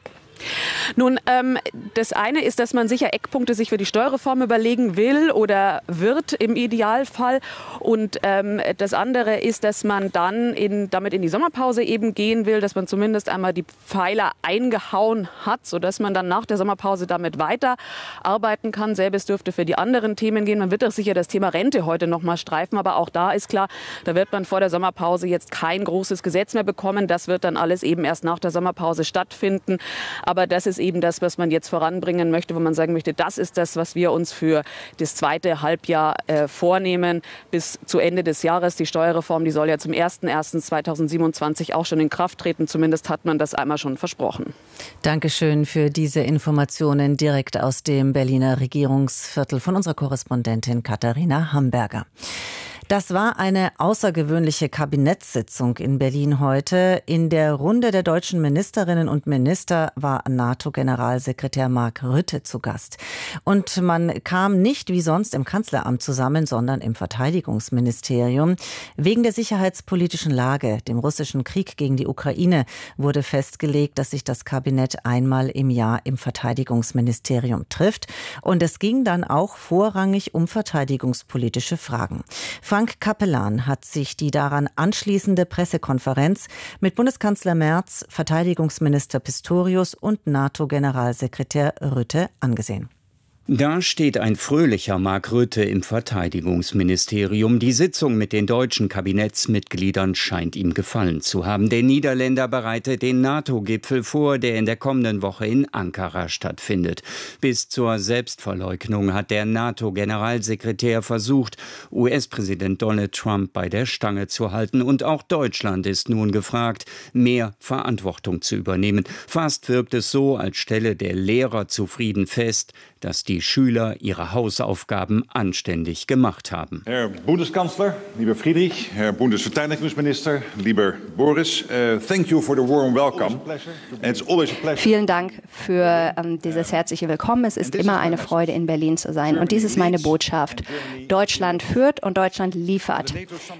Nun, ähm, das eine ist, dass man sicher Eckpunkte sich für die Steuerreform überlegen will oder wird im Idealfall. Und ähm, das andere ist, dass man dann in, damit in die Sommerpause eben gehen will, dass man zumindest einmal die Pfeiler eingehauen hat, sodass man dann nach der Sommerpause damit weiterarbeiten kann. Selbes dürfte für die anderen Themen gehen. Man wird doch sicher das Thema Rente heute noch mal streifen. Aber auch da ist klar, da wird man vor der Sommerpause jetzt kein großes Gesetz mehr bekommen. Das wird dann alles eben erst nach der Sommerpause stattfinden. Aber das ist eben das, was man jetzt voranbringen möchte, wo man sagen möchte, das ist das, was wir uns für das zweite Halbjahr äh, vornehmen. Bis zu Ende des Jahres. Die Steuerreform, die soll ja zum ersten ersten zweitausendsiebenundzwanzig auch schon in Kraft treten. Zumindest hat man das einmal schon versprochen. Dankeschön für diese Informationen direkt aus dem Berliner Regierungsviertel von unserer Korrespondentin Katharina Hamburger. Das war eine außergewöhnliche Kabinettssitzung in Berlin heute. In der Runde der deutschen Ministerinnen und Minister war NATO-Generalsekretär Mark Rutte zu Gast. Und man kam nicht wie sonst im Kanzleramt zusammen, sondern im Verteidigungsministerium. Wegen der sicherheitspolitischen Lage, dem russischen Krieg gegen die Ukraine, wurde festgelegt, dass sich das Kabinett einmal im Jahr im Verteidigungsministerium trifft. Und es ging dann auch vorrangig um verteidigungspolitische Fragen. Frank Capellan hat sich die daran anschließende Pressekonferenz mit Bundeskanzler Merz, Verteidigungsminister Pistorius und NATO-Generalsekretär Rutte angesehen. Da steht ein fröhlicher Mark Rutte im Verteidigungsministerium. Die Sitzung mit den deutschen Kabinettsmitgliedern scheint ihm gefallen zu haben. Der Niederländer bereitet den NATO-Gipfel vor, der in der kommenden Woche in Ankara stattfindet. Bis zur Selbstverleugnung hat der NATO-Generalsekretär versucht, U S-Präsident Donald Trump bei der Stange zu halten. Und auch Deutschland ist nun gefragt, mehr Verantwortung zu übernehmen. Fast wirkt es so, als stelle der Lehrer zufrieden fest, dass die die Schüler ihre Hausaufgaben anständig gemacht haben. Herr Bundeskanzler, lieber Friedrich, Herr Bundesverteidigungsminister, lieber Boris, uh, thank you for the warm welcome. It's always a pleasure. Vielen Dank für ähm, dieses herzliche Willkommen. Es ist immer eine Freude, in Berlin zu sein. Und dies ist meine Botschaft. Deutschland führt und Deutschland liefert.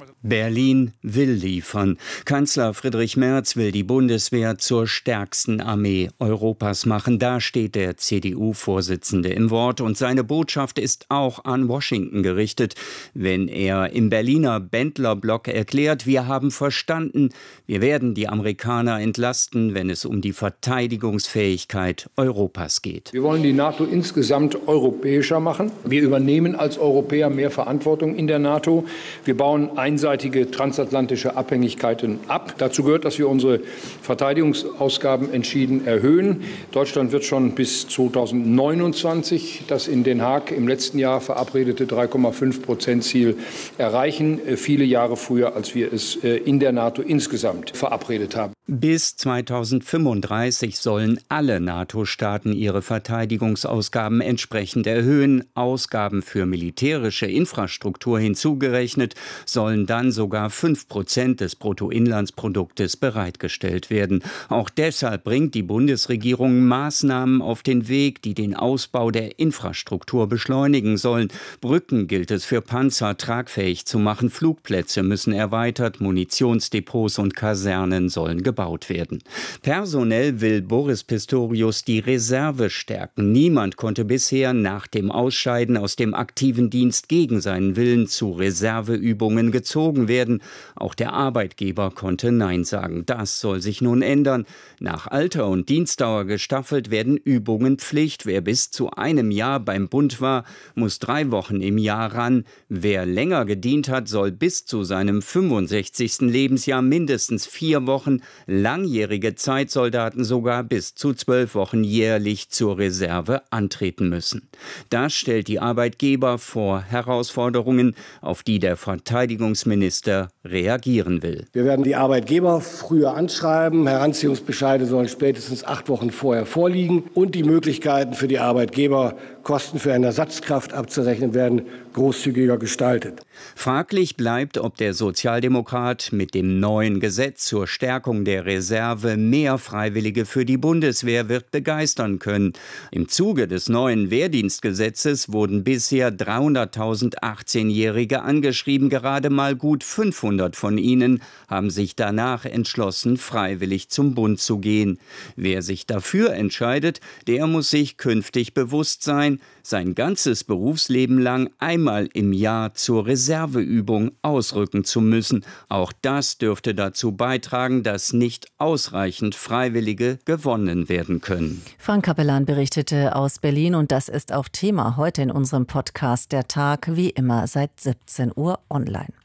Berlin will liefern. Kanzler Friedrich Merz will die Bundeswehr zur stärksten Armee Europas machen. Da steht der C D U-Vorsitzende im Wort. Und seine Botschaft ist auch an Washington gerichtet, wenn er im Berliner Bendlerblock erklärt, wir haben verstanden, wir werden die Amerikaner entlasten, wenn es um die Verteidigungsfähigkeit Europas geht. Wir wollen die NATO insgesamt europäischer machen. Wir übernehmen als Europäer mehr Verantwortung in der NATO. Wir bauen einseitige transatlantische Abhängigkeiten ab. Dazu gehört, dass wir unsere Verteidigungsausgaben entschieden erhöhen. Deutschland wird schon bis zweitausendneunundzwanzig das in Den Haag im letzten Jahr verabredete drei Komma fünf Prozent Ziel erreichen. Viele Jahre früher, als wir es in der NATO insgesamt verabredet haben. Bis zweitausendfünfunddreißig sollen alle NATO-Staaten ihre Verteidigungsausgaben entsprechend erhöhen. Ausgaben für militärische Infrastruktur hinzugerechnet sollen dann sogar fünf Prozent des Bruttoinlandsproduktes bereitgestellt werden. Auch deshalb bringt die Bundesregierung Maßnahmen auf den Weg, die den Ausbau der Infrastruktur beschleunigen sollen. Brücken gilt es für Panzer tragfähig zu machen. Flugplätze müssen erweitert, Munitionsdepots und Kasernen sollen gebaut werden. Personell will Boris Pistorius die Reserve stärken. Niemand konnte bisher nach dem Ausscheiden aus dem aktiven Dienst gegen seinen Willen zu Reserveübungen gezogen werden. Auch der Arbeitgeber konnte Nein sagen. Das soll sich nun ändern. Nach Alter und Dienstdauer gestaffelt werden Übungen Pflicht. Wer bis zu einem Jahr beim Bund war, muss drei Wochen im Jahr ran. Wer länger gedient hat, soll bis zu seinem fünfundsechzigsten Lebensjahr mindestens vier Wochen, langjährige Zeitsoldaten sogar bis zu zwölf Wochen jährlich zur Reserve antreten müssen. Das stellt die Arbeitgeber vor Herausforderungen, auf die der Verteidigungsminister reagieren will. Wir werden die Arbeitgeber früher anschreiben. Heranziehungsbescheide sollen spätestens acht Wochen vorher vorliegen. Und die Möglichkeiten für die Arbeitgeber, Kosten für eine Ersatzkraft abzurechnen, werden großzügiger gestaltet. Fraglich bleibt, ob der Sozialdemokrat mit dem neuen Gesetz zur Stärkung der Reserve mehr Freiwillige für die Bundeswehr wird begeistern können. Im Zuge des neuen Wehrdienstgesetzes wurden bisher dreihunderttausend achtzehnjährige angeschrieben. Gerade mal gut fünfhundert von ihnen haben sich danach entschlossen, freiwillig zum Bund zu gehen. Wer sich dafür entscheidet, der muss sich künftig bewusst sein, sein ganzes Berufsleben lang einmal im Jahr zur Reserveübung ausrücken zu müssen. Auch das dürfte dazu beitragen, dass nicht ausreichend Freiwillige gewonnen werden können. Frank Kapellan berichtete aus Berlin und das ist auch Thema heute in unserem Podcast Der Tag, wie immer seit siebzehn Uhr online.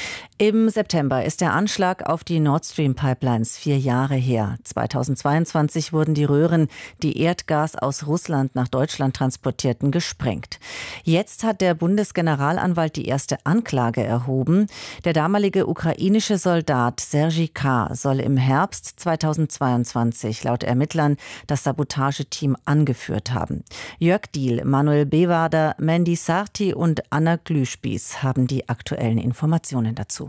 Im September ist der Anschlag auf die Nord Stream Pipelines vier Jahre her. zweitausendzweiundzwanzig wurden die Röhren, die Erdgas aus Russland nach Deutschland transportierten, gesprengt. Jetzt hat der Bundesgeneralanwalt die erste Anklage erhoben. Der damalige ukrainische Soldat Sergei K. soll im Herbst zweitausendzweiundzwanzig laut Ermittlern das Sabotageteam angeführt haben. Jörg Diehl, Manuel Bewader, Mandy Sarti und Anna Glühspieß haben die aktuellen Informationen dazu.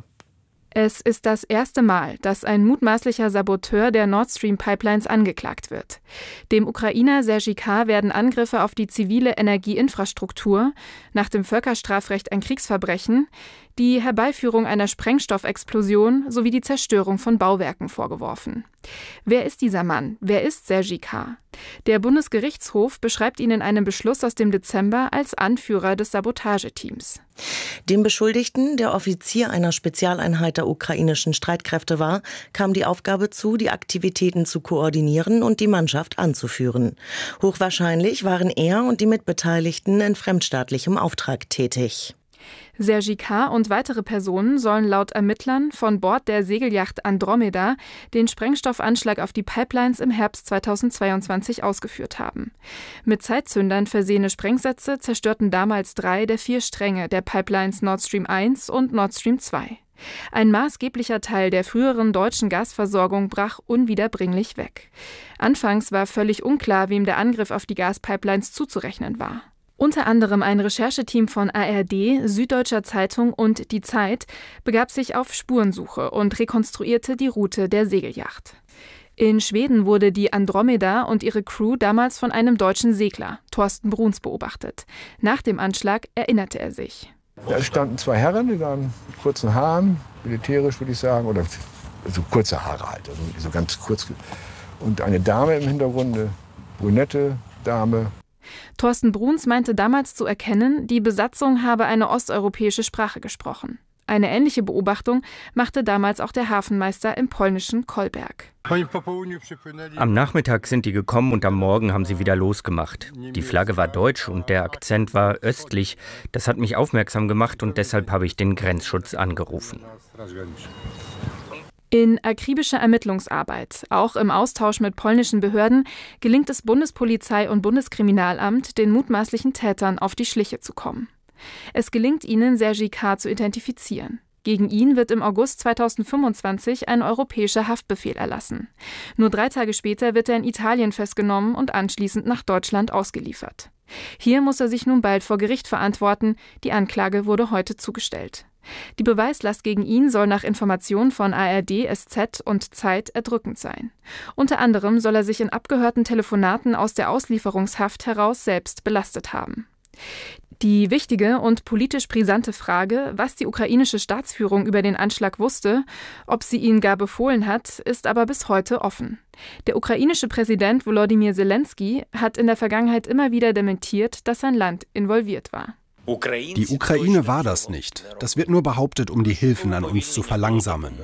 Es ist das erste Mal, dass ein mutmaßlicher Saboteur der Nord Stream Pipelines angeklagt wird. Dem Ukrainer Sergei K. werden Angriffe auf die zivile Energieinfrastruktur, nach dem Völkerstrafrecht ein Kriegsverbrechen, die Herbeiführung einer Sprengstoffexplosion sowie die Zerstörung von Bauwerken vorgeworfen. Wer ist dieser Mann? Wer ist Sergei K.? Der Bundesgerichtshof beschreibt ihn in einem Beschluss aus dem Dezember als Anführer des Sabotageteams. Dem Beschuldigten, der Offizier einer Spezialeinheit der ukrainischen Streitkräfte war, kam die Aufgabe zu, die Aktivitäten zu koordinieren und die Mannschaft anzuführen. Hochwahrscheinlich waren er und die Mitbeteiligten in fremdstaatlichem Auftrag tätig. Sergei K. und weitere Personen sollen laut Ermittlern von Bord der Segelyacht Andromeda den Sprengstoffanschlag auf die Pipelines im Herbst zweitausendzweiundzwanzig ausgeführt haben. Mit Zeitzündern versehene Sprengsätze zerstörten damals drei der vier Stränge der Pipelines Nord Stream eins und Nord Stream zwei. Ein maßgeblicher Teil der früheren deutschen Gasversorgung brach unwiederbringlich weg. Anfangs war völlig unklar, wem der Angriff auf die Gaspipelines zuzurechnen war. Unter anderem ein Rechercheteam von A R D, Süddeutscher Zeitung und Die Zeit begab sich auf Spurensuche und rekonstruierte die Route der Segelyacht. In Schweden wurde die Andromeda und ihre Crew damals von einem deutschen Segler, Thorsten Bruns, beobachtet. Nach dem Anschlag erinnerte er sich. Da standen zwei Herren, die waren mit kurzen Haaren, militärisch würde ich sagen, oder so kurze Haare halt, also so ganz kurz. Und eine Dame im Hintergrund, eine brünette Dame. Thorsten Bruns meinte damals zu erkennen, die Besatzung habe eine osteuropäische Sprache gesprochen. Eine ähnliche Beobachtung machte damals auch der Hafenmeister im polnischen Kolberg. Am Nachmittag sind die gekommen und am Morgen haben sie wieder losgemacht. Die Flagge war deutsch und der Akzent war östlich. Das hat mich aufmerksam gemacht und deshalb habe ich den Grenzschutz angerufen. In akribischer Ermittlungsarbeit, auch im Austausch mit polnischen Behörden, gelingt es Bundespolizei und Bundeskriminalamt, den mutmaßlichen Tätern auf die Schliche zu kommen. Es gelingt ihnen, Sergi K. zu identifizieren. Gegen ihn wird im August zweitausendfünfundzwanzig ein europäischer Haftbefehl erlassen. Nur drei Tage später wird er in Italien festgenommen und anschließend nach Deutschland ausgeliefert. Hier muss er sich nun bald vor Gericht verantworten. Die Anklage wurde heute zugestellt. Die Beweislast gegen ihn soll nach Informationen von A R D, S Z und Zeit erdrückend sein. Unter anderem soll er sich in abgehörten Telefonaten aus der Auslieferungshaft heraus selbst belastet haben. Die wichtige und politisch brisante Frage, was die ukrainische Staatsführung über den Anschlag wusste, ob sie ihn gar befohlen hat, ist aber bis heute offen. Der ukrainische Präsident Volodymyr Zelensky hat in der Vergangenheit immer wieder dementiert, dass sein Land involviert war. Die Ukraine war das nicht. Das wird nur behauptet, um die Hilfen an uns zu verlangsamen.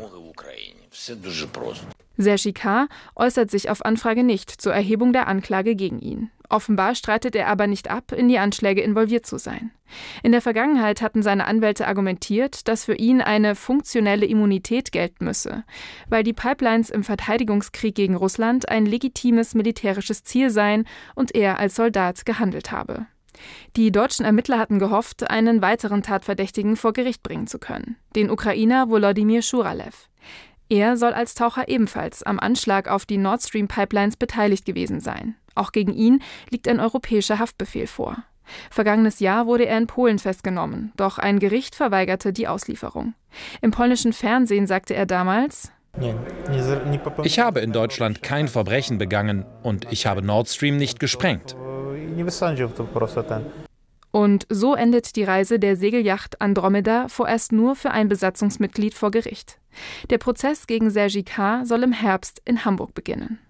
Sergi K. äußert sich auf Anfrage nicht zur Erhebung der Anklage gegen ihn. Offenbar streitet er aber nicht ab, in die Anschläge involviert zu sein. In der Vergangenheit hatten seine Anwälte argumentiert, dass für ihn eine funktionelle Immunität gelten müsse, weil die Pipelines im Verteidigungskrieg gegen Russland ein legitimes militärisches Ziel seien und er als Soldat gehandelt habe. Die deutschen Ermittler hatten gehofft, einen weiteren Tatverdächtigen vor Gericht bringen zu können, den Ukrainer Volodymyr Schuralew. Er soll als Taucher ebenfalls am Anschlag auf die Nord Stream Pipelines beteiligt gewesen sein. Auch gegen ihn liegt ein europäischer Haftbefehl vor. Vergangenes Jahr wurde er in Polen festgenommen, doch ein Gericht verweigerte die Auslieferung. Im polnischen Fernsehen sagte er damals: Ich habe in Deutschland kein Verbrechen begangen und ich habe Nord Stream nicht gesprengt. Und so endet die Reise der Segelyacht Andromeda vorerst nur für ein Besatzungsmitglied vor Gericht. Der Prozess gegen Sergi K. soll im Herbst in Hamburg beginnen.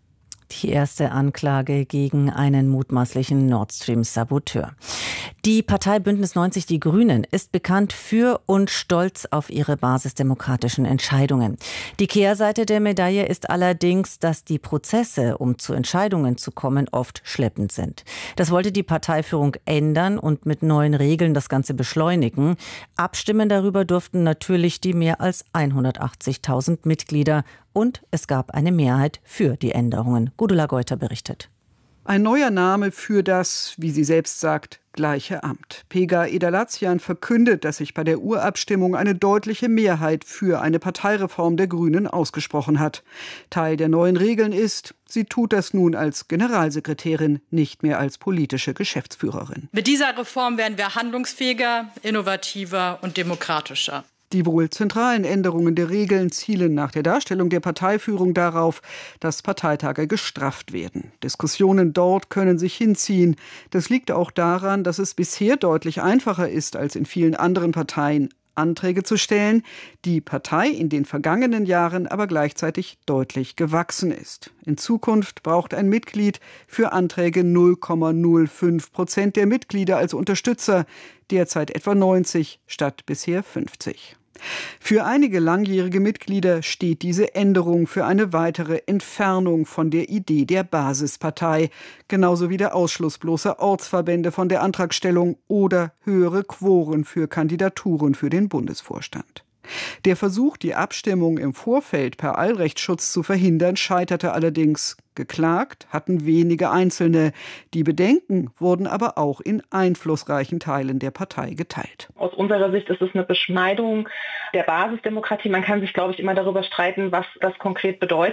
Die erste Anklage gegen einen mutmaßlichen Nord Stream-Saboteur. Die Partei Bündnis neunzig Die Grünen ist bekannt für und stolz auf ihre basisdemokratischen Entscheidungen. Die Kehrseite der Medaille ist allerdings, dass die Prozesse, um zu Entscheidungen zu kommen, oft schleppend sind. Das wollte die Parteiführung ändern und mit neuen Regeln das Ganze beschleunigen. Abstimmen darüber durften natürlich die mehr als hundertachtzigtausend Mitglieder. Und es gab eine Mehrheit für die Änderungen. Gudula Geuter berichtet. Ein neuer Name für das, wie sie selbst sagt, gleiche Amt. Pega Edalazian verkündet, dass sich bei der Urabstimmung eine deutliche Mehrheit für eine Parteireform der Grünen ausgesprochen hat. Teil der neuen Regeln ist, sie tut das nun als Generalsekretärin, nicht mehr als politische Geschäftsführerin. Mit dieser Reform werden wir handlungsfähiger, innovativer und demokratischer. Die wohl zentralen Änderungen der Regeln zielen nach der Darstellung der Parteiführung darauf, dass Parteitage gestrafft werden. Diskussionen dort können sich hinziehen. Das liegt auch daran, dass es bisher deutlich einfacher ist als in vielen anderen Parteien, Anträge zu stellen, die Partei in den vergangenen Jahren aber gleichzeitig deutlich gewachsen ist. In Zukunft braucht ein Mitglied für Anträge null Komma null fünf Prozent der Mitglieder als Unterstützer, derzeit etwa neunzig statt bisher fünfzig. Für einige langjährige Mitglieder steht diese Änderung für eine weitere Entfernung von der Idee der Basispartei, genauso wie der Ausschluss bloßer Ortsverbände von der Antragstellung oder höhere Quoren für Kandidaturen für den Bundesvorstand. Der Versuch, die Abstimmung im Vorfeld per Eilrechtsschutz zu verhindern, scheiterte allerdings. Geklagt hatten wenige Einzelne. Die Bedenken wurden aber auch in einflussreichen Teilen der Partei geteilt. Aus unserer Sicht ist es eine Beschneidung der Basisdemokratie. Man kann sich, glaube ich, immer darüber streiten, was das konkret bedeutet.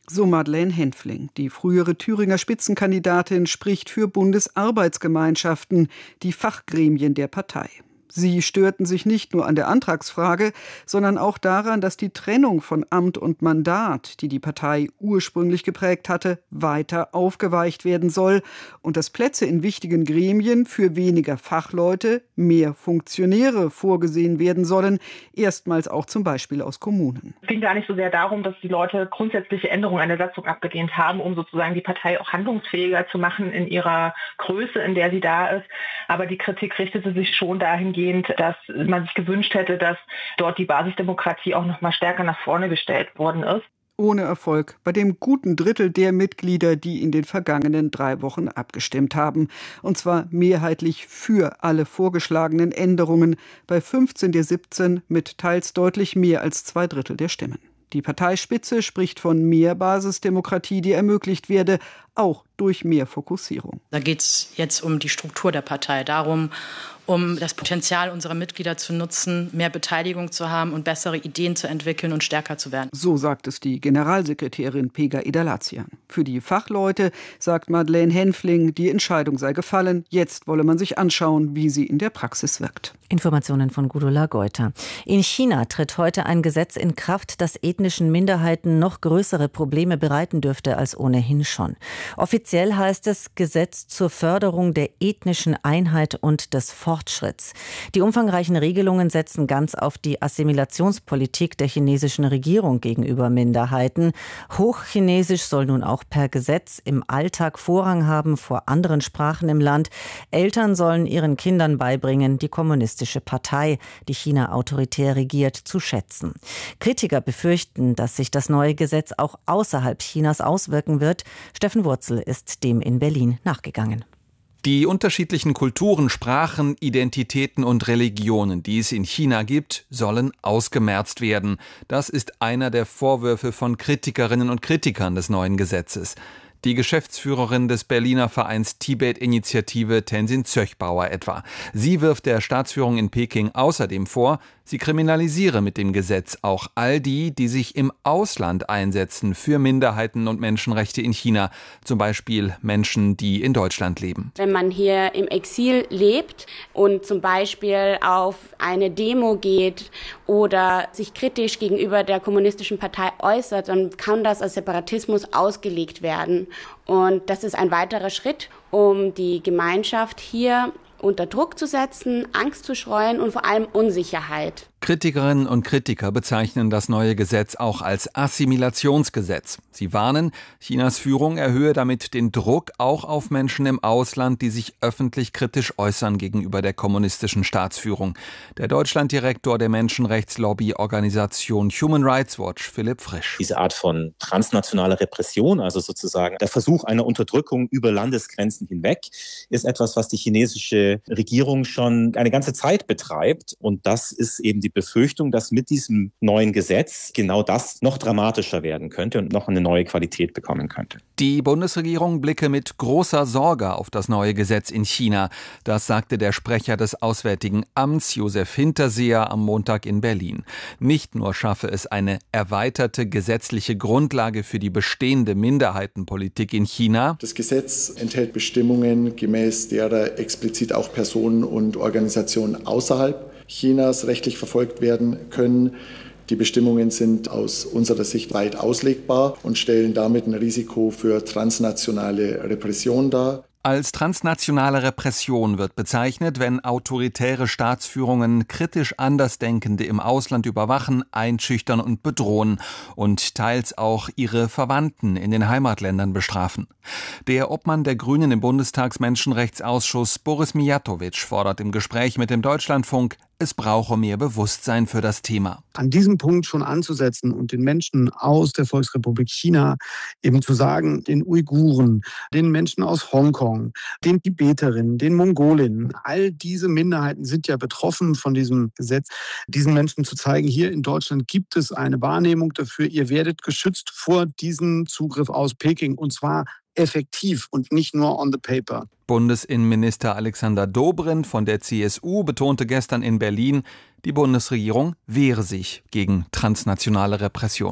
So Madeleine Henfling, die frühere Thüringer Spitzenkandidatin, spricht für Bundesarbeitsgemeinschaften, die Fachgremien der Partei. Sie störten sich nicht nur an der Antragsfrage, sondern auch daran, dass die Trennung von Amt und Mandat, die die Partei ursprünglich geprägt hatte, weiter aufgeweicht werden soll und dass Plätze in wichtigen Gremien für weniger Fachleute, mehr Funktionäre vorgesehen werden sollen, erstmals auch zum Beispiel aus Kommunen. Es ging gar nicht so sehr darum, dass die Leute grundsätzliche Änderungen an der Satzung abgelehnt haben, um sozusagen die Partei auch handlungsfähiger zu machen in ihrer Größe, in der sie da ist. Aber die Kritik richtete sich schon dahingehend, dass man sich gewünscht hätte, dass dort die Basisdemokratie auch noch mal stärker nach vorne gestellt worden ist. Ohne Erfolg bei dem guten Drittel der Mitglieder, die in den vergangenen drei Wochen abgestimmt haben. Und zwar mehrheitlich für alle vorgeschlagenen Änderungen, bei fünfzehn der siebzehn mit teils deutlich mehr als zwei Drittel der Stimmen. Die Parteispitze spricht von mehr Basisdemokratie, die ermöglicht werde, auch durch mehr Fokussierung. Da geht es jetzt um die Struktur der Partei, darum, um das Potenzial unserer Mitglieder zu nutzen, mehr Beteiligung zu haben und bessere Ideen zu entwickeln und stärker zu werden. So sagt es die Generalsekretärin Pega Idalazian. Für die Fachleute sagt Madeleine Henfling, die Entscheidung sei gefallen. Jetzt wolle man sich anschauen, wie sie in der Praxis wirkt. Informationen von Gudula Geuter. In China tritt heute ein Gesetz in Kraft, das ethnischen Minderheiten noch größere Probleme bereiten dürfte als ohnehin schon. Offiziell heißt es Gesetz zur Förderung der ethnischen Einheit und des Fortschritts. Die umfangreichen Regelungen setzen ganz auf die Assimilationspolitik der chinesischen Regierung gegenüber Minderheiten. Hochchinesisch soll nun auch per Gesetz im Alltag Vorrang haben vor anderen Sprachen im Land. Eltern sollen ihren Kindern beibringen, die kommunistische Partei, die China autoritär regiert, zu schätzen. Kritiker befürchten, dass sich das neue Gesetz auch außerhalb Chinas auswirken wird. Steffen Wurzel ist dem in Berlin nachgegangen. Die unterschiedlichen Kulturen, Sprachen, Identitäten und Religionen, die es in China gibt, sollen ausgemerzt werden. Das ist einer der Vorwürfe von Kritikerinnen und Kritikern des neuen Gesetzes. Die Geschäftsführerin des Berliner Vereins Tibet-Initiative, Tenzin Zöchbauer etwa. Sie wirft der Staatsführung in Peking außerdem vor, sie kriminalisiere mit dem Gesetz auch all die, die sich im Ausland einsetzen für Minderheiten und Menschenrechte in China. Zum Beispiel Menschen, die in Deutschland leben. Wenn man hier im Exil lebt und zum Beispiel auf eine Demo geht oder sich kritisch gegenüber der kommunistischen Partei äußert, dann kann das als Separatismus ausgelegt werden. Und das ist ein weiterer Schritt, um die Gemeinschaft hier unter Druck zu setzen, Angst zu streuen und vor allem Unsicherheit. Kritikerinnen und Kritiker bezeichnen das neue Gesetz auch als Assimilationsgesetz. Sie warnen, Chinas Führung erhöhe damit den Druck auch auf Menschen im Ausland, die sich öffentlich kritisch äußern gegenüber der kommunistischen Staatsführung. Der Deutschlanddirektor der Menschenrechtslobby-Organisation Human Rights Watch, Philipp Frisch. Diese Art von transnationaler Repression, also sozusagen der Versuch einer Unterdrückung über Landesgrenzen hinweg, ist etwas, was die chinesische Regierung schon eine ganze Zeit betreibt. Und das ist eben die Befürchtung, dass mit diesem neuen Gesetz genau das noch dramatischer werden könnte und noch eine neue Qualität bekommen könnte. Die Bundesregierung blicke mit großer Sorge auf das neue Gesetz in China. Das sagte der Sprecher des Auswärtigen Amts, Josef Hinterseher, am Montag in Berlin. Nicht nur schaffe es eine erweiterte gesetzliche Grundlage für die bestehende Minderheitenpolitik in China. Das Gesetz enthält Bestimmungen, gemäß derer explizit auch Personen und Organisationen außerhalb Chinas rechtlich verfolgt werden können. Die Bestimmungen sind aus unserer Sicht weit auslegbar und stellen damit ein Risiko für transnationale Repression dar. Als transnationale Repression wird bezeichnet, wenn autoritäre Staatsführungen kritisch Andersdenkende im Ausland überwachen, einschüchtern und bedrohen und teils auch ihre Verwandten in den Heimatländern bestrafen. Der Obmann der Grünen im Bundestagsmenschenrechtsausschuss, Boris Mijatovic, fordert im Gespräch mit dem Deutschlandfunk, es brauche mehr Bewusstsein für das Thema. An diesem Punkt schon anzusetzen und den Menschen aus der Volksrepublik China eben zu sagen, den Uiguren, den Menschen aus Hongkong, den Tibeterinnen, den Mongolinnen, all diese Minderheiten sind ja betroffen von diesem Gesetz, diesen Menschen zu zeigen, hier in Deutschland gibt es eine Wahrnehmung dafür, ihr werdet geschützt vor diesem Zugriff aus Peking und zwar effektiv und nicht nur on the paper. Bundesinnenminister Alexander Dobrindt von der C S U betonte gestern in Berlin, die Bundesregierung wehre sich gegen transnationale Repression.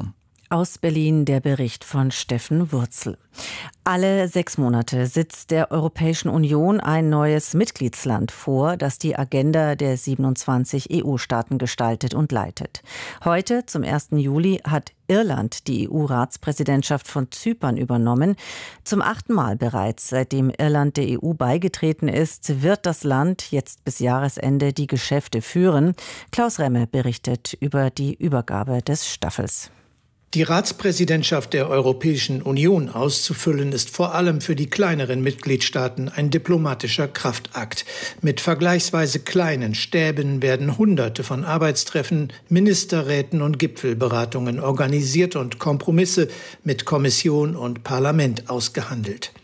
Aus Berlin der Bericht von Steffen Wurzel. Alle sechs Monate sitzt der Europäischen Union ein neues Mitgliedsland vor, das die Agenda der siebenundzwanzig E U-Staaten gestaltet und leitet. Heute, zum ersten Juli, hat Irland die E U-Ratspräsidentschaft von Zypern übernommen. Zum achten Mal bereits, seitdem Irland der E U beigetreten ist, wird das Land jetzt bis Jahresende die Geschäfte führen. Klaus Remme berichtet über die Übergabe des Staffels. Die Ratspräsidentschaft der Europäischen Union auszufüllen, ist vor allem für die kleineren Mitgliedstaaten ein diplomatischer Kraftakt. Mit vergleichsweise kleinen Stäben werden Hunderte von Arbeitstreffen, Ministerräten und Gipfelberatungen organisiert und Kompromisse mit Kommission und Parlament ausgehandelt.